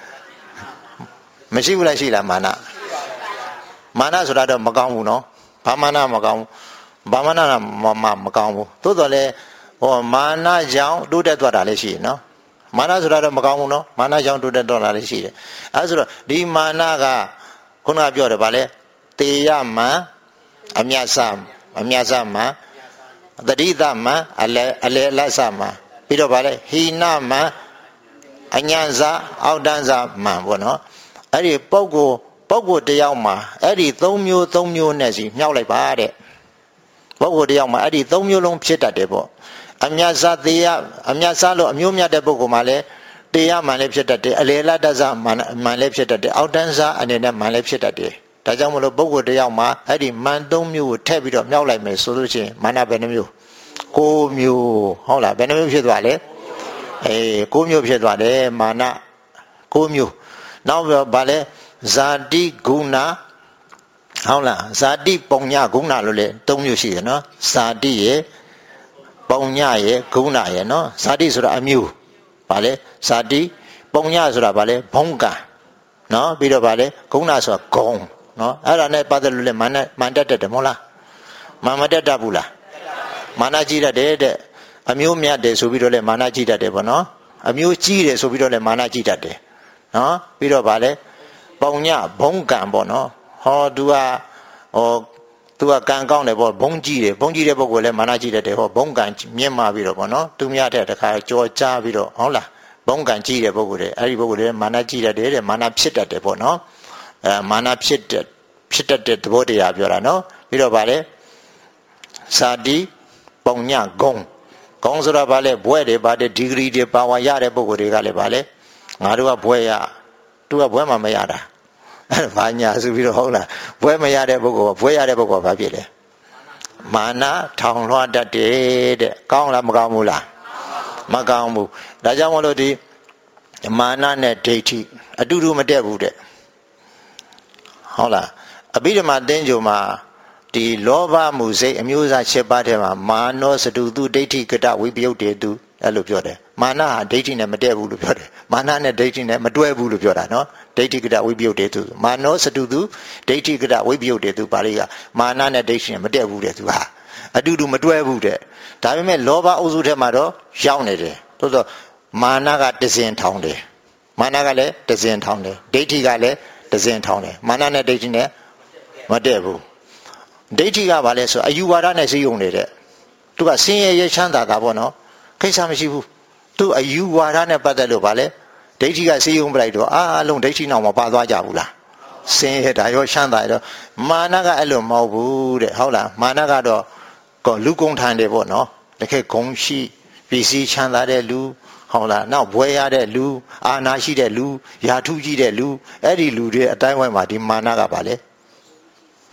မရှိဘူးလားရှိလားမာနမာနဆိုတာတော့မကောင်းဘူးနော်ဘာမာနမကောင်းဘူးဘာမာနမမကောင်းဘူးသို့တော်လည်းဟောမာနကြောင့်တိုးတက်သွားတာလည်းရှိတယ်နော်မာနဆိုတာတော့မကောင်းဘူးနော်မာနကြောင့်တိုးတက်သွားတာလည်းရှိတယ်အဲဆိုတော့ဒီမာနကခုနကပြောတယ်ဗာလေတေယမံအမြတ်စအမြတ်စမံတတိသမံအလဲအလဲလက်စမံပြီးတော့ဗာလေဟိနမံအညံ့စာအောက်တန်းစာမှန်ပေါ့နော်အဲ့ဒီပုဂ္ဂိုလ်ပုဂ္ဂိုလ်တယောက်မှာအဲ့ဒီသုံးမျိုးသုံးမျိုးနဲ့စီမြောက်လိုက်ပါတဲ့ပုဂ္ဂိုလ်တယောက်မှာအဲ့ဒီသုံးမျိုးလုံးဖြစ်တတ်တယ်ပေါ့အမြတ်စာသေးရအမြတ်စာလို့အမျိုးမြတ်တဲ့ပုဂ္ဂိုလ်မှာလည်းတရားမှန်လည်းဖြစ်တတ်တယ်အလေလတ္တစာမှန်မှန်လည်းဖြစ်တတ်တယ်အောက်တန်းစာအနေနဲ့မှန်လည်းဖြစ်တတ်တယ်ဒါကြောင့်မလို့ပုဂ္ဂိုလ်တယောက်မှာအဲ့ဒီမှန်သုံးမျိုးကိုထည့်ပြီးတော့မြောက်လိုက်မယ်ဆိုလို့ရှိရင်မာနဘယ်နှမျိုးကိုးမျိုးဟုတ်လားဘယ်နှမျိုးဖြစ်သွားလဲအေးကိုးမျိုးဖြစ်သွားတယ်မာနကိုးမျိုးနောက်ပြီးတော့ဗာလဲဇာတိဂုဏဟုတ်လားဇာတိပုံညဂုဏလို့လေသုံးမျိုးရှိတယ်နော်ဇာတိရဲ့ပုံညရဲ့ဂုဏရဲ့နော်ဇာတိဆိုတာအမျိုးဗာလဲဇာတိပုံညဆိုတာဗာလဲဘုံကံနော်ပြီးတော့ဗာလဲဂုဏဆိုတာဂုံနော်အဲ့ဒါနဲ့ပတ်သက်လို့လေမာနမန်တက်တယ်မဟုတ်လားမာမတက်တတ်ဘူးလားမာနကြီးတတ်တယ်တဲ့အမျိုးမြတ်တယ်ဆိုပြီးတော့လေမာနကြီးတတ်တယ်ပေါ့နော်အမျိုးကြီးတယ်ဆိုပြီးတော့လေမာနကြီးတတ်တယ်နော်ပြီးတော့ဗာလဲပုံညဘုံကံပေါ့နော်ဟောသူကဟောသူကကံကောင်းတယ်ပေါ့ဘုံကြီးတယ်ဘုံကြီးတဲ့ပုဂ္ဂိုလ်လည်းမာနကြီးတတ်တယ်ဟောဘုံကံမြင့်မာပြီးတော့ပေါ့နော်သူများတဲ့တခါကြော်ကြားပြီးတော့ဟုတ်လားဘုံကံကြီးတဲ့ပုဂ္ဂိုလ်တွေအဲ့ဒီပုဂ္ဂိုလ်တွေမာနကြီးတတ်တယ်တဲ့မာနဖြစ်တတ်တယ်ပေါ့နော်အဲမာနဖြစ်တဲ့ဖြစ်တတ်တဲ့သဘောတရားပြောတာနော်ပြီးတော့ဗာလဲစာတိပုံညဂုံဂုံဆိုတာဗာလဲဘွဲ့တွေဗာတဲ့ဒီဂရီတွေပါဝါရတဲ့ပုဂ္ဂိုလ်တွေကလည်းဗာလဲငါတို့ကဘွဲ့ရသူကဘွဲ့မှမရတာအဲ့ဘာညာဆိုပြီးတော့ဟုတ်လားဘွဲ့မရတဲ့ပုဂ္ဂိုလ်ကဘွဲ့ရတဲ့ပုဂ္ဂိုလ်ကဘာဖြစ်လဲမာနထောင်လွှတ်တတ်တယ်တဲ့ကောင်းလားမကောင်းဘူးလားမကောင်းဘူးဒါကြောင့်မလို့ဒီမာနနဲ့ဒိဋ္ဌိအတူတူမတက်ဘူးတဲ့ဟုတ်လားအဘိဓမ္မာသင်္ကြန်မှာဒီလောဘမှုစိတ်အမျိုးအစား၈ပါးထဲမှာမာနောစတုတုဒိဋ္ဌိကတဝိပယုတ်တေတုအဲ့လိုပြောတယ်မာနဟာဒိဋ္ဌိနဲ့မတည့်ဘူးလို့ပြောတယ်မာနနဲ့ဒိဋ္ဌိနဲ့မတွဲဘူးလို့ပြောတာနော်ဒိဋ္ဌိကတဝိပယုတ်တေတုမာနောစတုတုဒိဋ္ဌိကတဝိပယုတ်တေတုပါဠိကမာနနဲ့ဒိဋ္ဌိနဲ့မတည့်ဘူးတဲ့သူဟာအတူတူမတွဲဘူးတဲ့ဒါပေမဲ့လောဘအုပ်စုထဲမှာတော့ရောက်နေတယ်သို့သောမာနကတစင်ထောင်းတယ်မာနကလည်းတစင်ထောင်းတယ်ဒိဋ္ဌိကလည်းတစင်ထောင်းတယ်မာနနဲ့ဒိဋ္ဌိနဲ့မတည့်ဘူးဒိဋ္ဌိကဘာလဲဆိုအယူဝါဒနဲ့စိတ်ယုံနေတဲ့သူကဆင်းရဲရချမ်းသာတာပေါ့နော်ကိစ္စမရှိဘူးသူအယူဝါဒနဲ့ပတ်သက်လို့ဗာလဲဒိဋ္ဌိကစိတ်ယုံပလိုက်တော့အားလုံးဒိဋ္ဌိနောက်မှာပါသွားကြဘူးလားဆင်းရဲတာရောချမ်းသာရောမာနကအဲ့လိုမဟုတ်ဘူးတဲ့ဟုတ်လားမာနကတော့ကောလူကုံထန်တယ်ပေါ့နော်တကယ်ဂုံရှိပစ္စည်းချမ်းသာတဲ့လူဟုတ်လားနောက်ဘွဲရတဲ့လူအာနာရှိတဲ့လူယာထုကြီးတဲ့လူအဲ့ဒီလူတွေအတိုင်းဝိုင်းမှာဒီမာနကဗာလဲဟမ်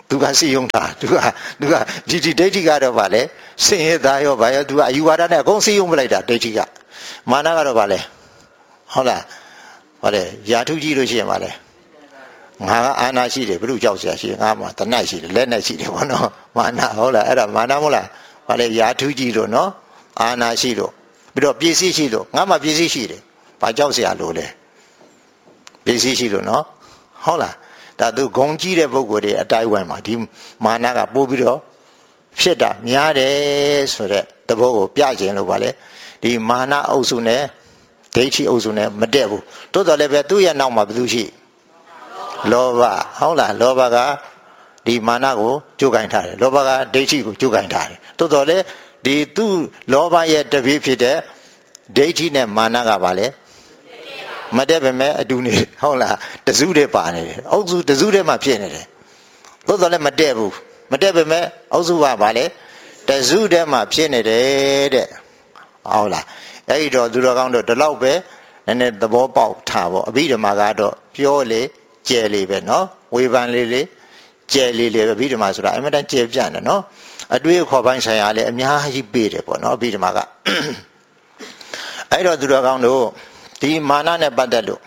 သူကစီယုံတာသူကသူကဒီဒီဒိဋ္ဌိကတော့ဗာလဲစင်ရသားရောဗာရောသူကအယူဝါဒနဲ့အကုန်စီယုံပလိုက်တာဒိဋ္ဌိကမာနကတော့ဗာလဲဟုတ်လားဗာလဲယာထုကြည့်လို့ရှိရင်ဗာလဲငါကအာနာရှိတယ်ဘုရုကြောက်เสียရှိငါမှာတနတ်ရှိတယ်လက်နဲ့ရှိတယ်ဗောနော်မာနဟုတ်လားအဲ့ဒါမာနမဟုတ်လားဗာလဲယာထုကြည့်လို့နော်အာနာရှိလို့ပြီးတော့ပစ္စည်းရှိလို့ငါမှာပစ္စည်းရှိတယ်ဘာကြောက်เสียလို့လဲပစ္စည်းရှိလို့နော်ဟုတ်လားဒါသူဂုံကြီးတဲ့ပုဂ္ဂိုလ်တွေအတိုင်းဝိုင်းမှာဒီမာနကပို့ပြီးတော့ဖြစ်တာများတယ်ဆိုတဲ့သဘောကိုပြခြင်းလို့ပါလေဒီမာနအုပ်စုနဲ့ဒိဋ္ဌိအုပ်စုနဲ့မတည့်ဘူးတိုးတော်လည်းပဲသူ့ရဲ့နောက်မှာဘယ်သူရှိလောဘဟုတ်လားလောဘကဒီမာနကိုကြိုးကင်ထားတယ်လောဘကဒိဋ္ဌိကိုကြိုးကင်ထားတယ်တိုးတော်လည်းဒီသူ့လောဘရဲ့တပည့်ဖြစ်တဲ့ဒိဋ္ဌိနဲ့မာနကပါလေမတည့်ပဲမဲ့အတူနေဟုတ်လားတစုတည်းပါနေတယ်အုပ်စုတစုတည်းမှဖြစ်နေတယ်သို့တော်လည်းမတည့်ဘူးမတည့်ပဲမဲ့အုပ်စုကပါလေတစုတည်းမှဖြစ်နေတယ်တဲ့ဟုတ်လားအဲ့ဒီတော့သူတော်ကောင်းတို့ဒီလောက်ပဲနည်းနည်းသဘောပေါက်ထားပေါ့အဘိဓမ္မာကတော့ပြောလေကျဲလေပဲနော်ဝေဖန်လေးလေးကျဲလေးလေးပဲအဘိဓမ္မာဆိုတာအမှန်တန်ကျဲပြန့်တယ်နော်အတွေ့အခေါ်ပိုင်းဆိုင်ရာလည်းအများကြီးပေးတယ်ပေါ့နော်အဘိဓမ္မာကအဲ့တော့သူတော်ကောင်းတို့ဒီမာနနဲ့ပတ်သက်လို့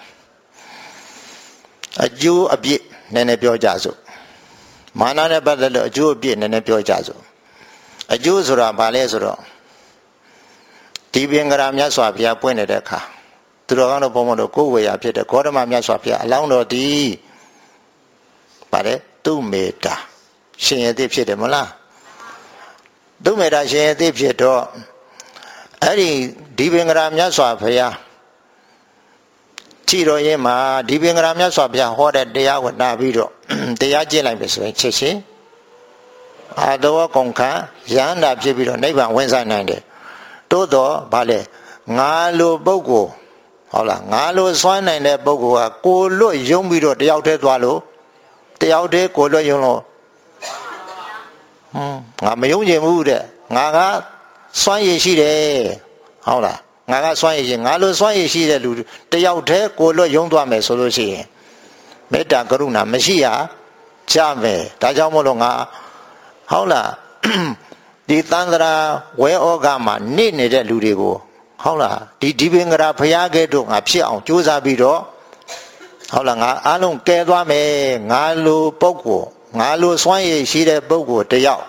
အကျိုးအပြစ်နည်းနည်းပြောကြစို့မာနနဲ့ပတ်သက်လို့အကျိုးအပြစ်နည်းနည်းပြောကြစို့အကျိုးဆိုတာဘာလဲဆိုတော့ဒီပင်ကရာမြတ်စွာဘုရားပွင့်နေတဲ့အခါသူတော်ကောင်းတို့ဘုံဘုံတို့ကိုယ်ဝေယဖြစ်တဲ့ဂေါတမမြတ်စွာဘုရားအလောင်းတော်ဒီပါတယ်သူမေတ္တာရှင်ရသေးဖြစ်တယ်မလားသူမေတ္တာရှင်ရသေးဖြစ်တော့အဲ့ဒီဒီပင်ကရာမြတ်စွာဘုရားကြည်တော်ရင်မှာဒီပင်ကရာမြတ်စွာဘုရားဟောတဲ့တရားကိုနာပြီးတော့တရားကျင့်လိုက်ပြီဆိုရင်ချက်ချင်းအာတောကုန်ခရဟန္တာဖြစ်ပြီးတော့နိဗ္ဗာန်ဝင်ဆိုင်နိုင်တယ်တိုးတော့ဗာလေငါလိုပုဂ္ဂိုလ်ဟုတ်လားငါလိုစွမ်းနိုင်တဲ့ပုဂ္ဂိုလ်ကကိုလွတ်ယုံပြီးတော့တယောက်တည်းသွားလို့တယောက်တည်းကိုလွတ်ယုံလို့ဟွန်းငါမယုံချင်ဘူးတဲ့ငါကစွမ်းရည်ရှိတယ်ဟုတ်လားငါကစွမ်းရည်ရှင်ငါလိုစွမ်းရည်ရှိတဲ့လူတယောက်တည်းကိုလွတ်ယုံသွားမယ်ဆိုလို့ရှိရင်မေတ္တာကရုဏာမရှိရကြမယ်ဒါကြောင့်မို့လို့ငါဟုတ်လားဒီသန္တရာဝဲဩဃမှာနေနေတဲ့လူတွေကိုဟုတ်လားဒီဒီပင်ကရာဘုရားကဲ့သို့ငါဖြစ်အောင်ကြိုးစားပြီးတော့ဟုတ်လားငါအားလုံးကဲသွားမယ်ငါလိုပုဂ္ဂိုလ်ငါလိုစွမ်းရည်ရှိတဲ့ပုဂ္ဂိုလ်တယောက်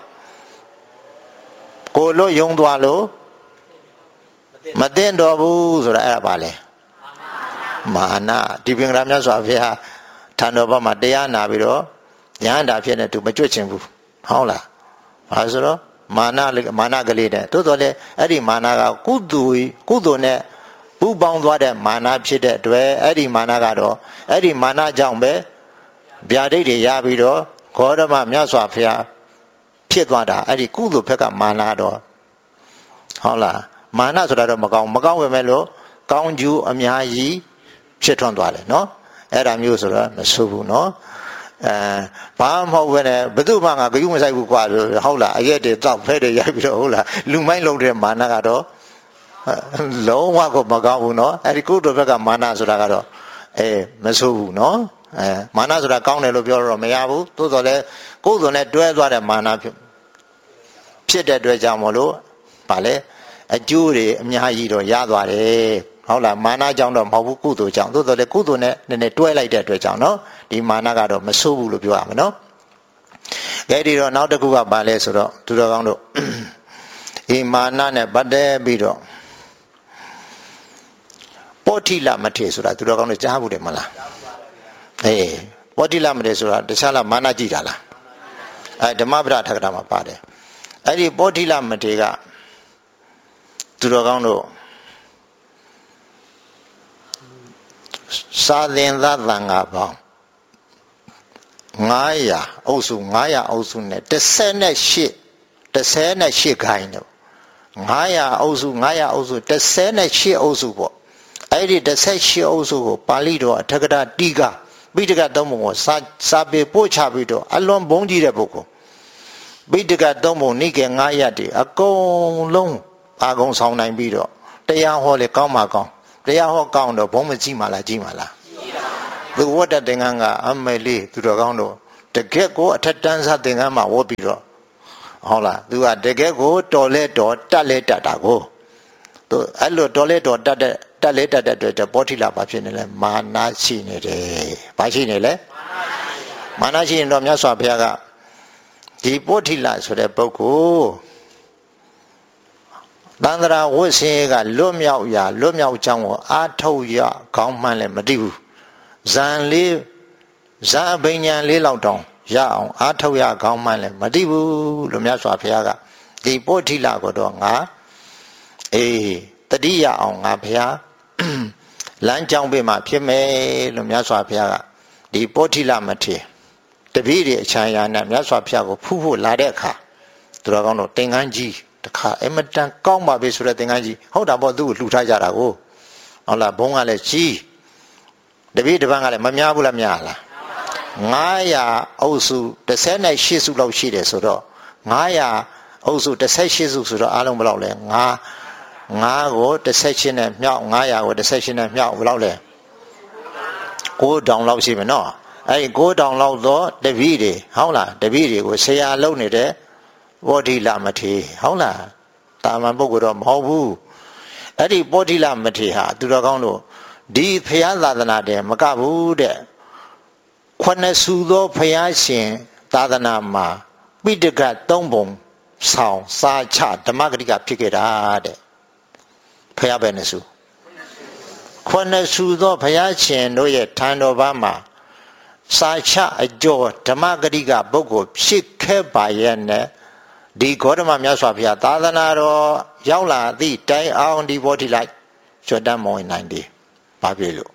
ကိုလွတ်ယုံသွားလို့မသိတော့ဘူးဆိုတာအဲ့ဒါပါလေမာနဒီပင်ကရာမြတ်စွာဘုရားထံတော်ဘက်မှာတရားနာပြီးတော့ဉာဏ်တာဖြစ်နေသူမကြွချင်ဘူးဟုတ်လားဘာဆိုတော့မာနမာနကလေးတဲ့တိုးတော်လေအဲ့ဒီမာနကကုသိုလ်ကုသိုလ်နဲ့ပူပေါင်းသွားတဲ့မာနဖြစ်တဲ့အတွက်အဲ့ဒီမာနကတော့အဲ့ဒီမာနကြောင့်ပဲဗျာဒိတ်တွေရပြီးတော့ဂေါတမမြတ်စွာဘုရားဖြစ်သွားတာအဲ့ဒီကုသိုလ်ဘက်ကမာနတော့ဟုတ်လားမာနဆိုတာတော့မကောင်းမကောင်းပဲမဲ့လို့ကောင်းကျိုးအများကြီးဖြစ်ထွန်းသွားတယ်နော်အဲ့ဒါမျိုးဆိုတော့မဆိုးဘူးနော်အဲဘာမှမဟုတ်ပဲနဲ့ဘယ်သူမှငါဂယုမဆိုင်ဘူးကွာဟုတ်လားအရက်တွေတောက်ဖဲတွေရိုက်ပြီးတော့ဟုတ်လားလူမိုင်းလုံးတဲ့မာနကတော့လုံးဝကိုမကောင်းဘူးနော်အဲ့ဒီကုသိုလ်ဘက်ကမာနဆိုတာကတော့အဲမဆိုးဘူးနော်အဲမာနဆိုတာကောင်းတယ်လို့ပြောတော့မရဘူးသို့တော်လည်းကုသိုလ်နဲ့တွဲသွားတဲ့မာနဖြစ်ဖြစ်တဲ့အတွက်ကြောင့်မလို့ဗာလဲအကျိုးတွေအများကြီးတော့ရသွားတယ်ဟုတ်လားမာနကြောင့်တော့မဟုတ်ဘူးကုသိုလ်ကြောင့်သို့တော်လည်းကုသိုလ်နဲ့နည်းနည်းတွဲလိုက်တဲ့အတွက်ကြောင့်နော်ဒီမာနကတော့မဆိုးဘူးလို့ပြောရမှာနော်ကဲဒီတော့နောက်တစ်ခုကဘာလဲဆိုတော့သူတော်ကောင်းတို့ဒီမာနနဲ့ပတ်သက်ပြီးတော့ပောဋိလမထေဆိုတာသူတော်ကောင်းတို့ကြားဘူးတယ်မလားအေးပောဋိလမထေဆိုတာတခြားလားမာနကြည့်တာလားအဲဓမ္မပဒထကတာမှာပါတယ်အဲ့ဒီပောဋိလမထေကသူတော်ကောင်းတို့စာသင်္သသံဃာပေါင်းငါးရာအုပ်စုငါးရာအုပ်စုနဲ့တစ်ဆယ်နဲ့ရှစ်တစ်ဆယ်နဲ့ရှစ်ခိုင်းတော့ငါးရာအုပ်စုငါးရာအုပ်စုတစ်ဆယ်နဲ့ရှစ်အုပ်စုပေါ့အဲ့ဒီတစ်ဆယ်ရှစ်အုပ်စုကိုပါဠိတော်အထက်ကတာတိကပိဋကသုံးပုံကိုစာစာပေပို့ချပြီးတော့အလွန်ဘုန်းကြီးတဲ့ပုဂ္ဂိုလ်ပိဋကသုံးပုံနိကေငါးရတည်းအကုန်လုံးအာကုံဆောင်နိုင်ပြီးတော့တရားဟောလေကောင်းမှာကောင်းတရားဟောကောင်းတော့ဘုံမကြည့်မှလားကြည့်မှလားသူဝတ္တသင်္ကန်းကအမေလေးသူတော်ကောင်းတို့တကက်ကိုအထက်တန်းစားသင်္ကန်းမှာဝတ်ပြီးတော့ဟုတ်လားသူကတကက်ကိုတော်လဲတော်တက်လဲတက်တာကိုသူအဲ့လိုတော်လဲတော်တက်တဲ့တက်လဲတက်တဲ့အတွက်ပောတိလဘာဖြစ်နေလဲမာနရှိနေတယ်ဘာရှိနေလဲမာနရှိရင်တော့မြတ်စွာဘုရားကဒီပောတိလဆိုတဲ့ပုဂ္ဂိုလ်တန္တရာဝိဆင်းကလွတ်မြောက်ရာလွတ်မြောက်ကြောင်းကိုအာထုတ်ရခေါင်းမှန်းလည်းမသိဘူးဇန်လေးဇာဘိညာဉ်လေးလောက်တောင်ရအောင်အာထုတ်ရခေါင်းမှန်းလည်းမသိဘူးလို့မြတ်စွာဘုရားကဒီပောတိလကိုတော့ငါအေးတတိယအောင်ငါဘုရားလမ်းကြောင်းပေးမှဖြစ်မယ်လို့မြတ်စွာဘုရားကဒီပောတိလမထေတပည့်တွေအချမ်းရာနဲ့မြတ်စွာဘုရားကိုဖူးဖို့လာတဲ့အခါသူတော်ကောင်းတို့သင်္ကန်းကြီးတခါအမတန်ကောင်းပါပြီဆိုတဲ့သင်္ကန်းကြီးဟုတ်တာပေါ့သူ့ကိုလှူထားကြတာကိုဟုတ်လားဘုံကလည်းကြီးတပည့်တစ်ပန်းကလည်းမများဘူးလားများလားငါးရာအုပ်စုတစ်ဆယ်နဲ့ရှစ်စုလောက်ရှိတယ်ဆိုတော့ငါးရာအုပ်စုတစ်ဆယ်ရှစ်စုဆိုတော့အားလုံးဘယ်လောက်လဲငါးငါးကိုတစ်ဆယ်ရှစ်နဲ့မြောက်ငါးရာကိုတစ်ဆယ်ရှစ်နဲ့မြောက်ဘယ်လောက်လဲကိုးထောင်လောက်ရှိမယ်နော်အဲဒီကိုးထောင်လောက်တော့တပည့်တွေဟုတ်လားတပည့်တွေကိုဆရာလုံနေတဲ့ပောတိလမထေဟုတ်လားတာမန်ပုဂ္ဂိုလ်တော့မဟုတ်ဘူးအဲ့ဒီပောတိလမထေဟာသူတော်ကောင်းတို့ဒီဖျားသာသနာတဲ့မကဘူးတဲ့ခုနှစ်စုသောဖျားရှင်သာသနာမှာပိဋကသုံးပုံဆောင်စာချဓမ္မဂတိကဖြစ်ခဲ့တာတဲ့ဖျားပဲနှစ်စုခုနှစ်စုသောဖျားရှင်တို့ရဲ့ထံတော်ဘာမှာစာချအကျော်ဓမ္မဂတိကပုဂ္ဂိုလ်ဖြစ်ခဲ့ပါရဲ့နဲ့ဒီဂေါတမမြတ်စွာဘုရားသာသနာတော်ရောက်လာသည့်တိုင်အောင်ဒီပောတိလကျွတ်တမ်းမဝင်နိုင်သေးဘာဖြစ်လို့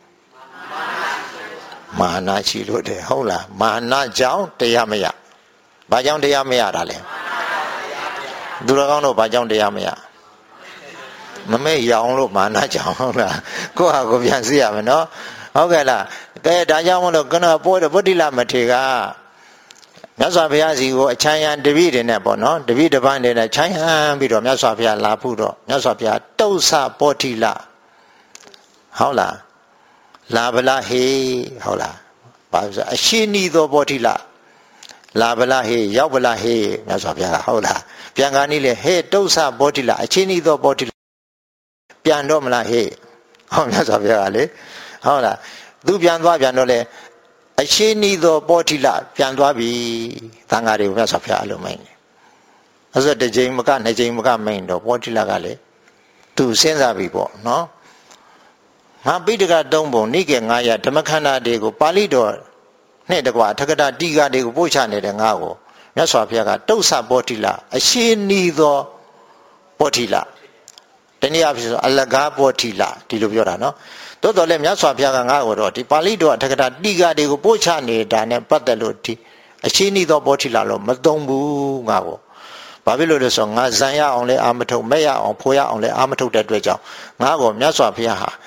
မာနရှိလို့တဲ့ဟုတ်လားမာနကြောင့်တရားမရဘာကြောင့်တရားမရတာလဲသူတော်ကောင်းတို့ဘာကြောင့်တရားမရမမဲရောင်လို့မာနကြောင့်ဟုတ်လားကိုယ့်ဟာကိုပြန်စီရမယ်နော်ဟုတ်ကဲ့လားကဲဒါကြောင့်မလို့ကနပောပောတိလမထေကမြတ်စွာဘုရားစီကိုအချမ်းရံတပည့်တွေနဲ့ပေါ့နော်တပည့်တစ်ပန်းတွေနဲ့ချမ်းရံပြီးတော့မြတ်စွာဘုရားလာဖို့တော့မြတ်စွာဘုရားတုတ်ဆပောတိလဟုတ်လားလာဗလာဟေဟုတ်လားဘာလို့အရှိနီသောပောတိလလာဗလာဟေရောက်ဗလာဟေမြတ်စွာဘုရားဟုတ်လားပြန်ကားနည်းလေဟေတုတ်ဆပောတိလအရှိနီသောပောတိလပြန်တော့မလားဟေဟောမြတ်စွာဘုရားကလေဟုတ်လားသူပြန်သွားပြန်တော့လေအရှိနီသောပောတိလပြန်သွားပြီသံဃာတွေကိုမြတ်စွာဘုရားအလိုမိန်တယ်အဲ့ဆိုတစ်ချိန်မကနှစ်ချိန်မကမိန်တော့ပောတိလကလေသူစဉ်းစားပြီပေါ့နော်ငါပိဋကသုံးပုံနိကေငါးရဓမ္မခန္ဓာတွေကိုပါဠိတော်နဲ့တကွာထကတာတိကတွေကိုပို့ချနေတဲ့ငါကိုမြတ်စွာဘုရားကတုတ်ဆပောတိလအရှိနီသောပောတိလတနည်းအားဖြင့်ဆိုအလကားပောတိလဒီလိုပြောတာနော်တိုးတော်လည်းမြတ်စွာဘုရားကငါ့ကိုတော့ဒီပါဠိတော်အထကတာတိကတွေကိုပို့ချနေတာနဲ့ပတ်သက်လို့ဒီအရှိနီသောပောတိလလို့မသုံးဘူးငါကိုဘာဖြစ်လို့လဲဆိုငါဇံရအောင်လဲအာမထုတ်မဲ့ရအောင်ဖိုးရအောင်လဲအာမထုတ်တဲ့အတွက်ကြောင့်ငါကိုမြတ်စွာဘုရားဟာ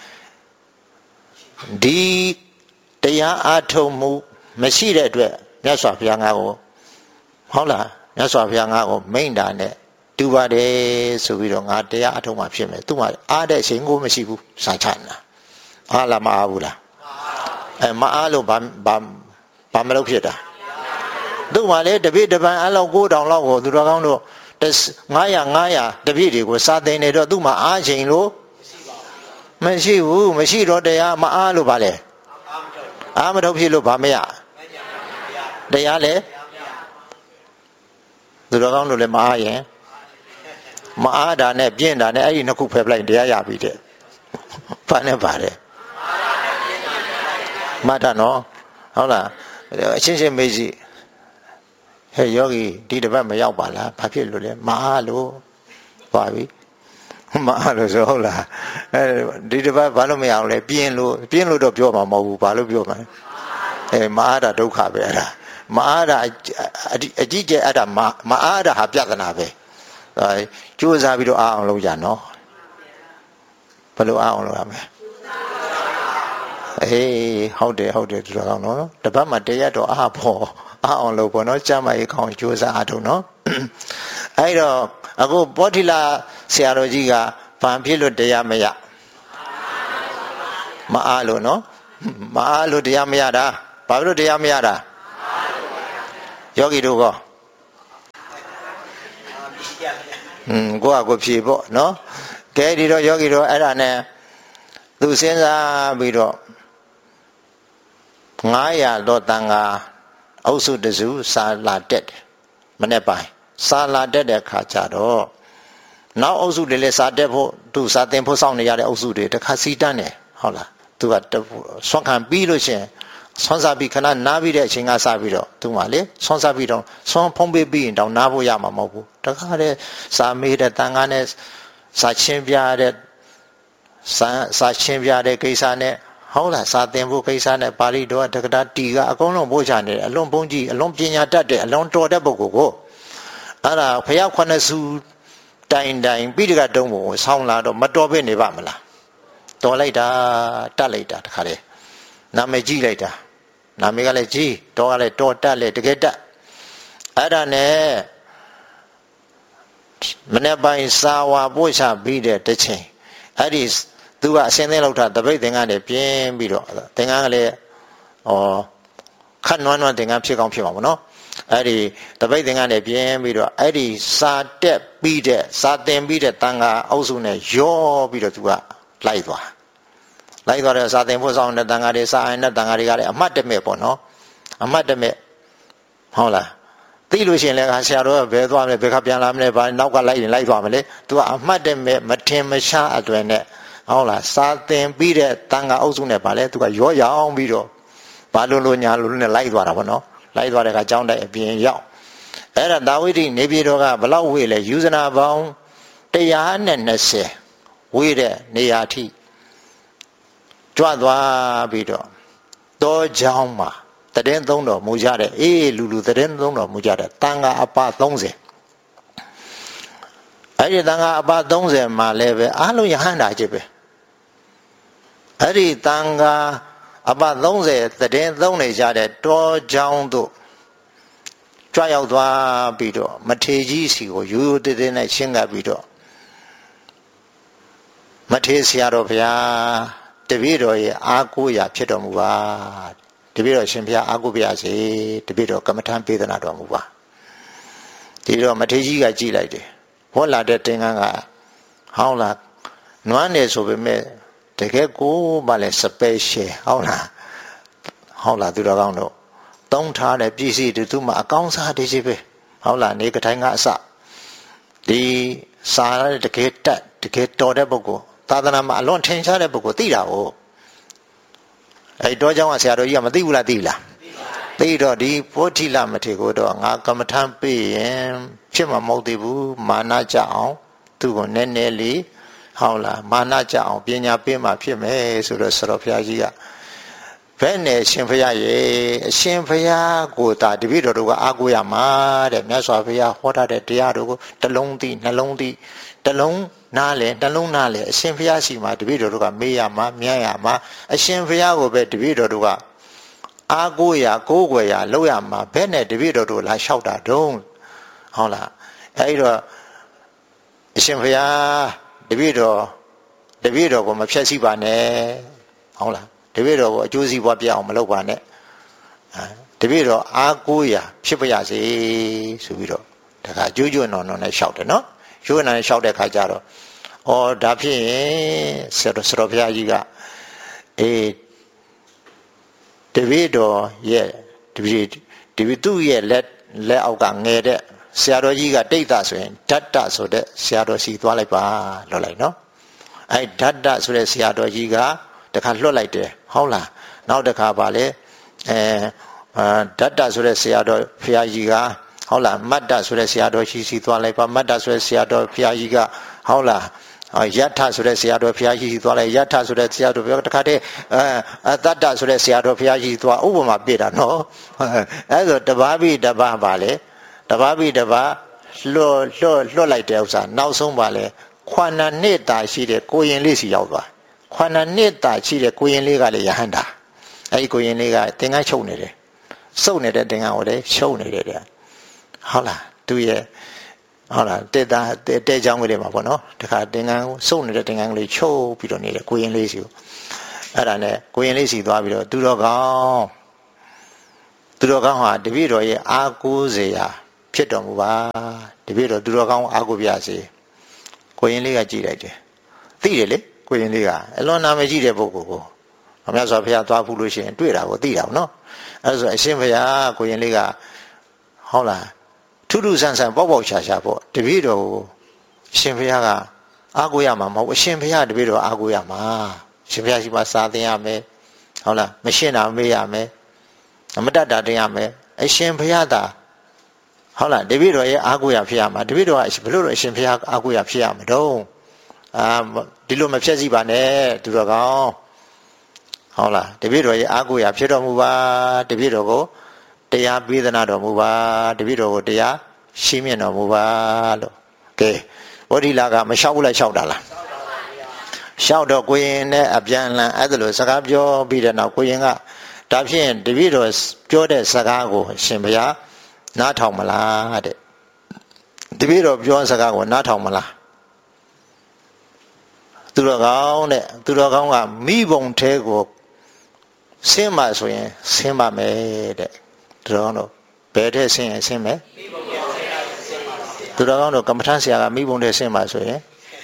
ဒီတရားအားထုတ်မှုမရှိတဲ့အတွက်မြတ်စွာဘုရားငါကိုဟုတ်လားမြတ်စွာဘုရားငါကိုမိန့်တာနဲ့တူပါတယ်ဆိုပြီးတော့ငါတရားအထုတ်မှဖြစ်မယ်သူမှအားတဲ့အချိန်ကိုမရှိဘူးစာချနာအားလားမအားဘူးလားအဲမအားလို့ဘာဘာဘာမလုပ်ဖြစ်တာသူမှလေတပိတပံအလောက်ကိုးတောင်လောက်ကိုသူတော်ကောင်းတို့ငါးရာငါးရာတပိတွေကိုစာသင်နေတော့သူမှအားချိန်လို့မရှိဘူးမရှိတော့တရားမအားလို့ပါလေအားမထုတ်ဖြစ်လို့ဘာမရတရားလေသူတော်ကောင်းတို့လည်းမအားရင်မအားတာနဲ့ပြင့်တာနဲ့အဲ့ဒီနှစ်ခုဖယ်ပလိုက်တရားရပြီတဲ့ဘာနဲ့ပါတယ်မတ်တာနော်ဟုတ်လားအချင်းချင်းမေးကြည့်ဟဲ့ယောဂီဒီတစ်ပတ်မရောက်ပါလားဘာဖြစ်လို့လဲမအားလို့ပါပြီမအားလို့ဆိုဟုတ်လားအဲဒီတစ်ပတ်ဘာလို့မရအောင်လဲပြင်းလို့ပြင်းလို့တော့ပြောမှာမဟုတ်ဘူးဘာလို့ပြောမှာအဲမအားတာဒုက္ခပဲအဲ့ဒါမအားတာအကြီးကျယ်အဲ့ဒါမမအားတာဟာပြဿနာပဲအဲကြိုးစားပြီးတော့အားအောင်လုပ်ကြနော်ဘယ်လိုအားအောင်လုပ်ရမလဲအေးဟုတ်တယ်ဟုတ်တယ်သူတော်ကောင်းနော်တပတ်မှတရက်တော့အားဖို့အားအောင်လုပ်ပေါ့နော်ကျမ်းမာရေးကောင်းကြိုးစားအားထုတ်နော်အဲ့တော့အခုပောတိလဆရာတော်ကြီးကဘာဖြစ်လို့တရားမရမအားလို့နော်မအားလို့တရားမရတာဘာဖြစ်လို့တရားမရတာယောဂီတို့ကောอืมကိုကကိုဖြေပေါ့နော်ကဲဒီတော့ယောဂီတို့အဲ့ဒါနဲ့သူစဉ်းစားပြီးတော့ငါးရာတော့တန်ခါအုပ်စုတစုစာလာတက်တယ်မနေ့ပိုင်းစာလာတက်တဲ့ခါကျတော့နောက်အုပ်စုတွေလည်းစာတက်ဖို့သူစာသင်ဖို့စောင့်နေရတဲ့အုပ်စုတွေတခါစီတန်းတယ်ဟုတ်လားသူကဆွမ်းခံပြီးလို့ရှိရင်ဆွမ်းစားပြီးခဏနားပြီးတဲ့အချိန်ကစပြီးတော့သူမှလေဆွမ်းစားပြီးတော့ဆွမ်းဖုံးပေးပြီးရင်တော့နားဖို့ရမှာမဟုတ်ဘူးတခါတည်းစာမေးတဲ့တန်ခါနဲ့စာချင်းပြတဲ့စာစာချင်းပြတဲ့ကိစ္စနဲ့ဟုတ်လားစာသင်ဖို့ကိစ္စနဲ့ပါဠိတော်တက္ကတာတီကအကုန်လုံးပို့ချနေတယ်အလွန်ပုံကြီးအလွန်ပညာတတ်တဲ့အလွန်တော်တဲ့ပုဂ္ဂိုလ်ကိုအဲ့ဒါဖျားခွန်းစုတိုင်တိုင်ပြီးတကတုံးကိုဆောင်းလာတော့မတော်ပဲနေပါမလားတော်လိုက်တာတတ်လိုက်တာတခါလေနာမည်ကြီးလိုက်တာနာမည်ကလည်းကြီးတော်ကလည်းတော်တတ်လေတကယ်တတ်အဲ့ဒါနဲ့မနေ့ပိုင်းစာဝါပို့ချပြီးတဲ့တစ်ချိန်အဲ့ဒီသူကအစင်းသိလောက်တာတပိတ်သင်္ကန်းနဲ့ပြင်းပြီးတော့သင်္ကန်းကလည်းဩခတ်နွမ်းနွမ်းသင်္ကန်းဖြစ်ကောင်းဖြစ်မှာပေါ့နော်အဲ့ဒီတပိတ်သင်္ကန်းနဲ့ပြင်းပြီးတော့အဲ့ဒီစာတက်ပြီးတဲ့စာသင်ပြီးတဲ့တန်ခါအုပ်စုနဲ့ရောပြီးတော့သူကလိုက်သွားလိုက်သွားတဲ့စာသင်ဖို့ဆောင်တဲ့တန်ခါတွေစာအိုင်တဲ့တန်ခါတွေကလည်းအမှတ်တမဲ့ပေါ့နော်အမှတ်တမဲ့ဟုတ်လားသိလို့ရှိရင်လည်းဆရာတော်ကဘယ်သွားမလဲဘယ်ခါပြန်လာမလဲဘာနောက်ကလိုက်ရင်လိုက်သွားမလဲသူကအမှတ်တမဲ့မထင်မရှားအတွင်နဲ့ဟုတ်လားစာသင်ပြီးတဲ့တန်ခါအုပ်စုနဲ့ဗာလဲသူကရောရောင်းပြီးတော့ဘာလို့လို့ညာလို့နဲ့လိုက်သွားတာပေါ့နော်လိုက်သွားတဲ့အခါကျောင်းတိုက်အပြင်ရောက်အဲ့ဒါသာဝတိနေပြည်တော်ကဘလောက်ဝေးလဲယူဇနာပေါင်း一百二十ဝေးတဲ့နေရာထိကြွသွားပြီးတော့တောကျောင်းမှာတည်င်းသုံးတော်မူကြတဲ့အေးလူလူတည်င်းသုံးတော်မူကြတဲ့တန်ခါအပသုံးဆယ်အဲ့ဒီတန်ခါအပသုံးဆယ်မှာလည်းပဲအားလုံးယဟန္တာကြီးပဲအဲ့ဒီတန်ခါအပသုံးဆယ်တည်င်းသုံးနေကြတဲ့တောကျောင်းတို့ကြွရောက်သွားပြီးတော့မထေကြီးစီကိုရိုးရိုးတည်တည်နဲ့ရှင်းကပ်ပြီးတော့မထေဆရာတော်ဘုရားတပည့်တော်ရဲ့အားကိုးရာဖြစ်တော်မူပါတပည့်တော်ရှင်ဘုရားအားကိုးပါစေတပည့်တော်ကမ္မထံပေးသနာတော်မူပါဒီတော့မထေကြီးကကြည်လိုက်တယ်ဟောလာတဲ့တင်ကန်းကဟောင်းလာနွမ်းနေဆိုပေမဲ့တကယ်ကိုမှလည်း special ဟောင်းလာဟောင်းလာသူတော်ကောင်းတို့သုံးထားတဲ့ပစ္စည်းတွေသူမှအကောင်းစားတည်းရှိပဲဟောင်းလာနေကထိုင်ကအစဒီစာရတဲ့တကယ်တက်တကယ်တော်တဲ့ပုဂ္ဂိုလ်သာသနာမှာအလွန်ထင်ရှားတဲ့ပုဂ္ဂိုလ်သိတာကိုအဲ့တော့ကျောင်းကဆရာတော်ကြီးကမသိဘူးလားသိလားသိတော့ဒီပိုဋ္ဌိလမထေကိုတော့ငါကမ္မထံပေးရင်ဖြစ်မှာမဟုတ်သေးဘူးမာနကြအောင်သူ့ကိုနည်းနည်းလေးဟောင်းလားမာနကြအောင်ပညာပေးမှဖြစ်မယ်ဆိုတော့ဆရာတော်ဘုရားကြီးကဘယ်နဲ့ရှင်ဘုရားရဲ့အရှင်ဘုရားကိုသာတပည့်တော်တို့ကအားကိုးရမှာတဲ့မြတ်စွာဘုရားဟောထားတဲ့တရားတို့ကိုတစ်လုံးသိနှလုံးသိတစ်လုံးနားလေနှလုံးနားလေအရှင်ဘုရားရှိမှတပည့်တော်တို့ကမေးရမှာမြန်းရမှာအရှင်ဘုရားကိုပဲတပည့်တော်တို့ကအားကိုးရကိုးကွယ်ရလုပ်ရမှာဘယ်နဲ့တပည့်တော်တို့လာလျှောက်တာတုံးဟုတ်လားအဲဒီတော့အရှင်ဘုရားတပည့်တော်တပည့်တော်ကိုမဖြတ်စီပါနဲ့ဟုတ်လားတပည့်တော်ကိုအကျိုးစီးပွားပြအောင်မလုပ်ပါနဲ့တပည့်တော်အားကိုးရဖြစ်ပါရစေဆိုပြီးတော့ဒါကကြွကြွနော်နော်နဲ့လျှောက်တယ်နော်ကျိုးနိုင်လျှောက်တဲ့ခါကျတော့ဩဒါဖြစ်ရင်ဆရာတော်ဆရာတော်ဘုရားကြီးကအေးတပည့်တော်ရဲ့တပည့်တပည့်သူ့ရဲ့လက်လက်အောက်ကငယ်တဲ့ဆရာတော်ကြီးကတိတ်တာဆိုရင်ဓာတ္တဆိုတဲ့ဆရာတော်စီသွားလိုက်ပါလွတ်လိုက်နော်အဲဓာတ္တဆိုတဲ့ဆရာတော်ကြီးကတခါလွတ်လိုက်တယ်ဟုတ်လားနောက်တစ်ခါပါလေအဲဓာတ္တဆိုတဲ့ဆရာတော်ဘုရားကြီးကဟုတ်လားမတ္တဆိုတဲ့ဆရာတော်ရှိစီသွားလိုက်ပါမတ္တဆိုတဲ့ဆရာတော်ဘုရားကြီးကဟုတ်လားယထဆိုတဲ့ဆရာတော်ဘုရားကြီးသွားလိုက်ယထဆိုတဲ့ဆရာတော်ဘုရားတခါတည်းအဲတတ္တဆိုတဲ့ဆရာတော်ဘုရားကြီးသွားဥပမာပြတာနော်အဲဆိုတပါးပြီးတပါးပါလေတပါးပြီးတပါးလွတ်လွတ်လွတ်လိုက်တဲ့ဥစ္စာနောက်ဆုံးပါလေခွာနာနှစ်တာရှိတဲ့ကိုရင်လေးစီရောက်သွားခွာနာနှစ်တာရှိတဲ့ကိုရင်လေးကလည်းယဟန္တာအဲဒီကိုရင်လေးကသင်္ကန်းချုပ်နေတယ်စုပ်နေတဲ့သင်္ကန်းကိုလည်းရှုံနေတယ်တဲ့ဟုတ်လားသူရဲ့ဟုတ်လားတေတာတဲချောင်းကလေးမှာပေါ့နော်တခါတင်ကန်းကိုစုပ်နေတဲ့တင်ကန်းကလေးချုပ်ပြီးတော့နေတယ်ကိုရင်လေးစီကိုအဲ့ဒါနဲ့ကိုရင်လေးစီသွားပြီးတော့သူတော်ကောင်းသူတော်ကောင်းဟာတပည့်တော်ရဲ့အားကိုးစရာဖြစ်တော်မူပါတပည့်တော်သူတော်ကောင်းအားကိုးပြစေကိုရင်လေးကကြည်လိုက်တယ်သိတယ်လေကိုရင်လေးကအလွန်နာမည်ကြီးတဲ့ပုဂ္ဂိုလ်ကိုအမြတ်စွာဘုရားသွားဖူးလို့ရှိရင်တွေ့တာကိုသိတာနော်အဲဆိုအရှင်ဘုရားကိုရင်လေးကဟုတ်လားထူးထူးဆန်းဆန်းပေါက်ပေါက်ရှာရှာပေါ့တပည့်တော်ကိုအရှင်ဘုရားကအားကိုးရမှာမဟုတ်အရှင်ဘုရားတပည့်တော်အားကိုးရမှာအရှင်ဘုရားရှိမှစာသင်ရမယ်ဟုတ်လားမရှင်းတာမေးရမယ်အမတ္တတာတင်ရမယ်အရှင်ဘုရားသာဟုတ်လားတပည့်တော်ရဲ့အားကိုးရဖြစ်ရမှာတပည့်တော်ကဘယ်လိုတော့အရှင်ဘုရားအားကိုးရဖြစ်ရမှာတော့အာဒီလိုမဖြည့်စည်းပါနဲ့သူတော်ကောင်းဟုတ်လားတပည့်တော်ရဲ့အားကိုးရဖြစ်တော်မူပါတပည့်တော်ကိုတရားပေးသနာတော်မူပါတပည့်တော်ကိုတရားရှင်းမြတ်တော်မူပါလို့ကဲဝဋ္ဌိလာကမလျှောက်ဘူးလားလျှောက်တာလားလျှောက်တော့ကိုရင်နဲ့အပြန်အလှန်အဲ့ဒါလိုစကားပြောပြီးတဲ့နောက်ကိုရင်ကဒါဖြင့်တပည့်တော်ပြောတဲ့စကားကိုရှင်ဘုရားနားထောင်မလားတဲ့တပည့်တော်ပြောစကားကိုနားထောင်မလားသူတော်ကောင်းတဲ့သူတော်ကောင်းကမိဘုံထဲကိုဆင်းပါဆိုရင်ဆင်းပါမယ်တဲ့သူတော်ကောင်းတို့ဘယ်ထဲဆင်းရင်ဆင်းမယ်သူတော်ကောင်းတို့ကမ္မထဆရာကမိဘုံထဲဆင်းပါဆိုရင်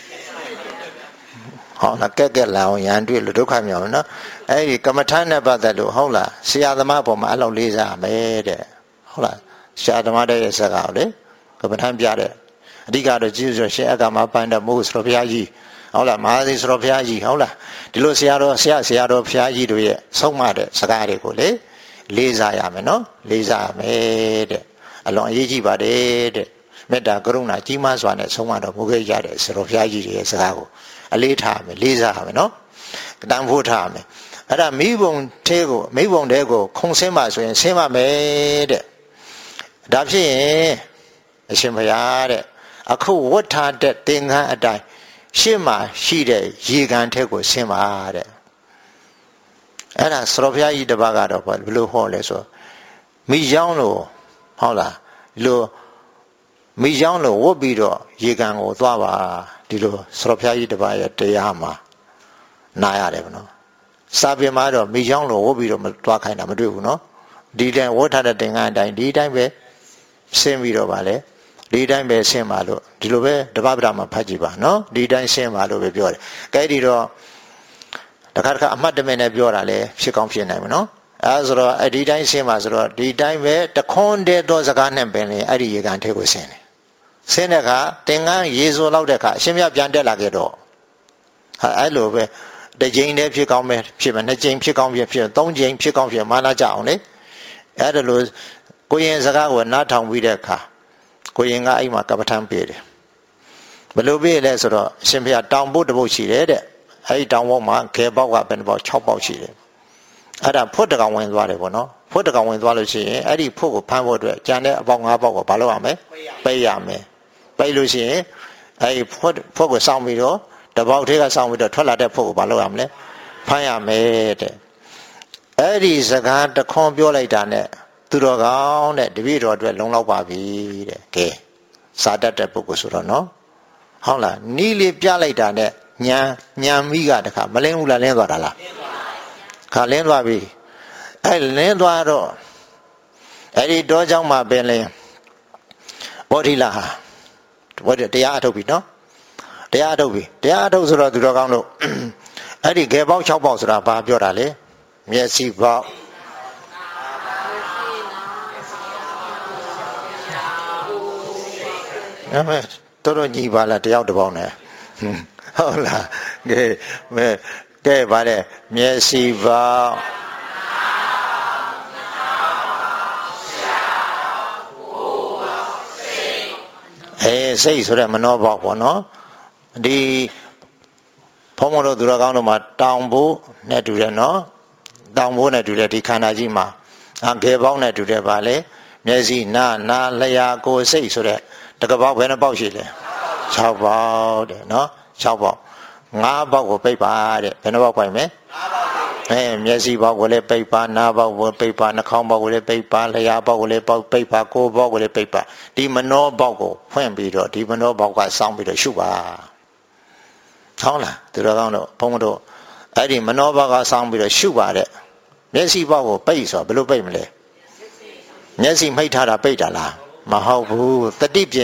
ဟောလားကက်ကက်လာအောင်ရန်တွေ့လို့ဒုက္ခမြောက်နော်အဲ့ဒီကမ္မထနဲ့ပတ်သက်လို့ဟုတ်လားဆရာသမားပေါ်မှာအဲ့လောက်လေးစားမယ်တဲ့ဟုတ်လားဆရာသမားတဲ့စကားကိုလေကမ္မထပြတဲ့အဓိကတော့ကျေးဇူးရှင်အက္ခမပန်းတဲ့မိုးဆိုတော့ဘုရားကြီးဟုတ်လားမဟာသီဆိုတော့ဘုရားကြီးဟုတ်လားဒီလိုဆရာတော်ဆရာဆရာတော်ဘုရားကြီးတို့ရဲ့ဆုံးမတဲ့စကားတွေကိုလေလေးစားရမယ်နော်လေးစားရမယ်တဲ့အလွန်အရေးကြီးပါတယ်တဲ့မေတ္တာကရုဏာကြီးမားစွာနဲ့ဆုံးမတော်မူခဲ့ကြတဲ့ဆရာတော်ဘုရားကြီးရဲ့စကားကိုအလေးထားမယ်လေးစားရမယ်နော်တန်ဖိုးထားမယ်အဲ့ဒါမိဘုံထဲကိုမိဘုံထဲကိုခုံဆင်းပါဆိုရင်ဆင်းပါမယ်တဲ့ဒါဖြစ်ရင်အရှင်ဘုရားတဲ့အခုဝတ်ထားတဲ့သင်္ကန်းအတိုင်းရှေ့မှာရှိတဲ့ရေကန်ထဲကိုဆင်းပါတဲ့အဲ့ဒါဆရာဘုရားကြီးတစ်ပါးကတော့ဘယ်လိုဟောလဲဆိုမိကြောင်းလို့ဟုတ်လားလို့မိကြောင်းလို့ဝတ်ပြီးတော့ရေကန်ကိုသွားပါဒီလိုဆရာဘုရားကြီးတစ်ပါးရဲ့တရားမှာနားရတယ်ဗောနော်စာပေမှာတော့မိကြောင်းလို့ဝတ်ပြီးတော့မသွားခိုင်းတာမတွေ့ဘူးနော်ဒီတိုင်းဝတ်ထားတဲ့သင်္ကန်းအတိုင်းဒီတိုင်းပဲဆင်းပြီးတော့ပါလေဒီတိုင်းပဲဆင်းပါလို့ဒီလိုပဲတပတ်ပဒမှာဖတ်ကြည့်ပါနော်ဒီတိုင်းဆင်းပါလို့ပဲပြောတယ်ကဲဒီတော့တခါတခါအမှတ်တမဲ့နဲ့ပြောတာလေဖြစ်ကောင်းဖြစ်နိုင်မနော်အဲဆိုတော့အဲ့ဒီတိုင်းဆင်းပါဆိုတော့ဒီတိုင်းပဲတခွန်းတဲ့သောစကားနဲ့ပင်လေအဲ့ဒီရေကန်ထဲကိုဆင်းတယ်ဆင်းတဲ့အခါသင်္ကန်းရေစိုးလောက်တဲ့အခါအရှင်မြတ်ပြန်တက်လာခဲ့တော့ဟာအဲ့လိုပဲတစ်ကြိမ်တည်းဖြစ်ကောင်းပဲဖြစ်မယ်နှစ်ကြိမ်ဖြစ်ကောင်းဖြစ်ဖြစ်သုံးကြိမ်ဖြစ်ကောင်းဖြစ်မာနာကြအောင်လေအဲ့ဒါလိုကိုရင်စကားကိုနားထောင်ပြီးတဲ့အခါကိုရင်ကအဲ့မှာကပ္ပထံပေးတယ်ဘယ်လိုပေးလဲဆိုတော့အရှင်ဘုရားတောင်ပုတ်တစ်ပုတ်ရှိတယ်တဲ့အဲ့ဒီတောင်ပုတ်မှာခဲပေါက်ကဘယ်နှပေါက်၆ပေါက်ရှိတယ်အဲ့ဒါဖွတ်တကောင်ဝင်သွားတယ်ပေါ့နော်ဖွတ်တကောင်ဝင်သွားလို့ရှိရင်အဲ့ဒီဖွတ်ကိုဖမ်းဖို့အတွက်ကြံတဲ့အပေါက်၅ပေါက်ကိုဘာလုပ်ရမလဲပိတ်ရမယ်ပိတ်လို့ရှိရင်အဲ့ဒီဖွတ်ဖွတ်ကိုစောင့်ပြီးတော့တပေါက်ထဲကစောင့်ပြီးတော့ထွက်လာတဲ့ဖွတ်ကိုဘာလုပ်ရမလဲဖမ်းရမယ်တဲ့အဲ့ဒီစကားတခွန်းပြောလိုက်တာနဲ့သူတော်ကောင်းတဲ့တပည့်တော်အတွက်လုံလောက်ပါပြီတဲ့ကဲစာတတ်တဲ့ပုဂ္ဂိုလ်ဆိုတော့နော်ဟုတ်လားနီးလေးပြလိုက်တာနဲ့ညာညာမိကတခါမလင်းဘူးလားလင်းသွားတာလားခါလင်းသွားပြီအဲ့လင်းသွားတော့အဲ့ဒီတောเจ้าမှာပင်လင်းဘောဓိလာဟာဘောဓိတရားအထုတ်ပြီနော်တရားအထုတ်ပြီတရားအထုတ်ဆိုတော့သူတော်ကောင်းတို့အဲ့ဒီခေပေါက်၆ပေါက်ဆိုတာဘာပြောတာလဲမျက်စိပေါက်အမေတော်တော်ညီပါလားတယောက်တစ်ပေါင်းနဲ့ဟုတ်လားကဲမဲကဲဗါတဲ့မျက်စိပေါက်အေးစိတ်ဆိုတဲ့မနှောပေါက်ပေါ့နော်ဒီဘုံမတော်သူတော်ကောင်းတို့မှာတောင်ဘိုးနဲ့တူတယ်နော်တောင်ဘိုးနဲ့တူတယ်ဒီခန္ဓာကြီးမှာအငယ်ပေါက်နဲ့တူတယ်ဗါလေမျက်စိနာနာလျာကိုယ်စိတ်ဆိုတဲ့တကပေါက်ဘယ်နှပေါက်ရှိလဲ၆ပေါက်တဲ့နော်၆ပေါက်၅ပေါက်ကိုပိတ်ပါတဲ့ဘယ်နှပေါက်ပိုင်မလဲ၅ပေါက်အဲမျက်စိပေါက်ကိုလည်းပိတ်ပါနားပေါက်ကိုပိတ်ပါနှာခေါင်းပေါက်ကိုလည်းပိတ်ပါလျှာပေါက်ကိုလည်းပေါက်ပိတ်ပါကိုယ်ပေါက်ကိုလည်းပိတ်ပါဒီမနောပေါက်ကိုဖွင့်ပြီးတော့ဒီမနောပေါက်ကစောင်းပြီးတော့ရှုပါဟုတ်လားသူတော်ကောင်းတို့ဘုန်းတို့အဲ့ဒီမနောပေါက်ကစောင်းပြီးတော့ရှုပါတဲ့မျက်စိပေါက်ကိုပိတ်ဆိုဘယ်လိုပိတ်မလဲမျက်စိမိတ်ထားတာပိတ်တာလားမဟုတ်ဘူးတတိပ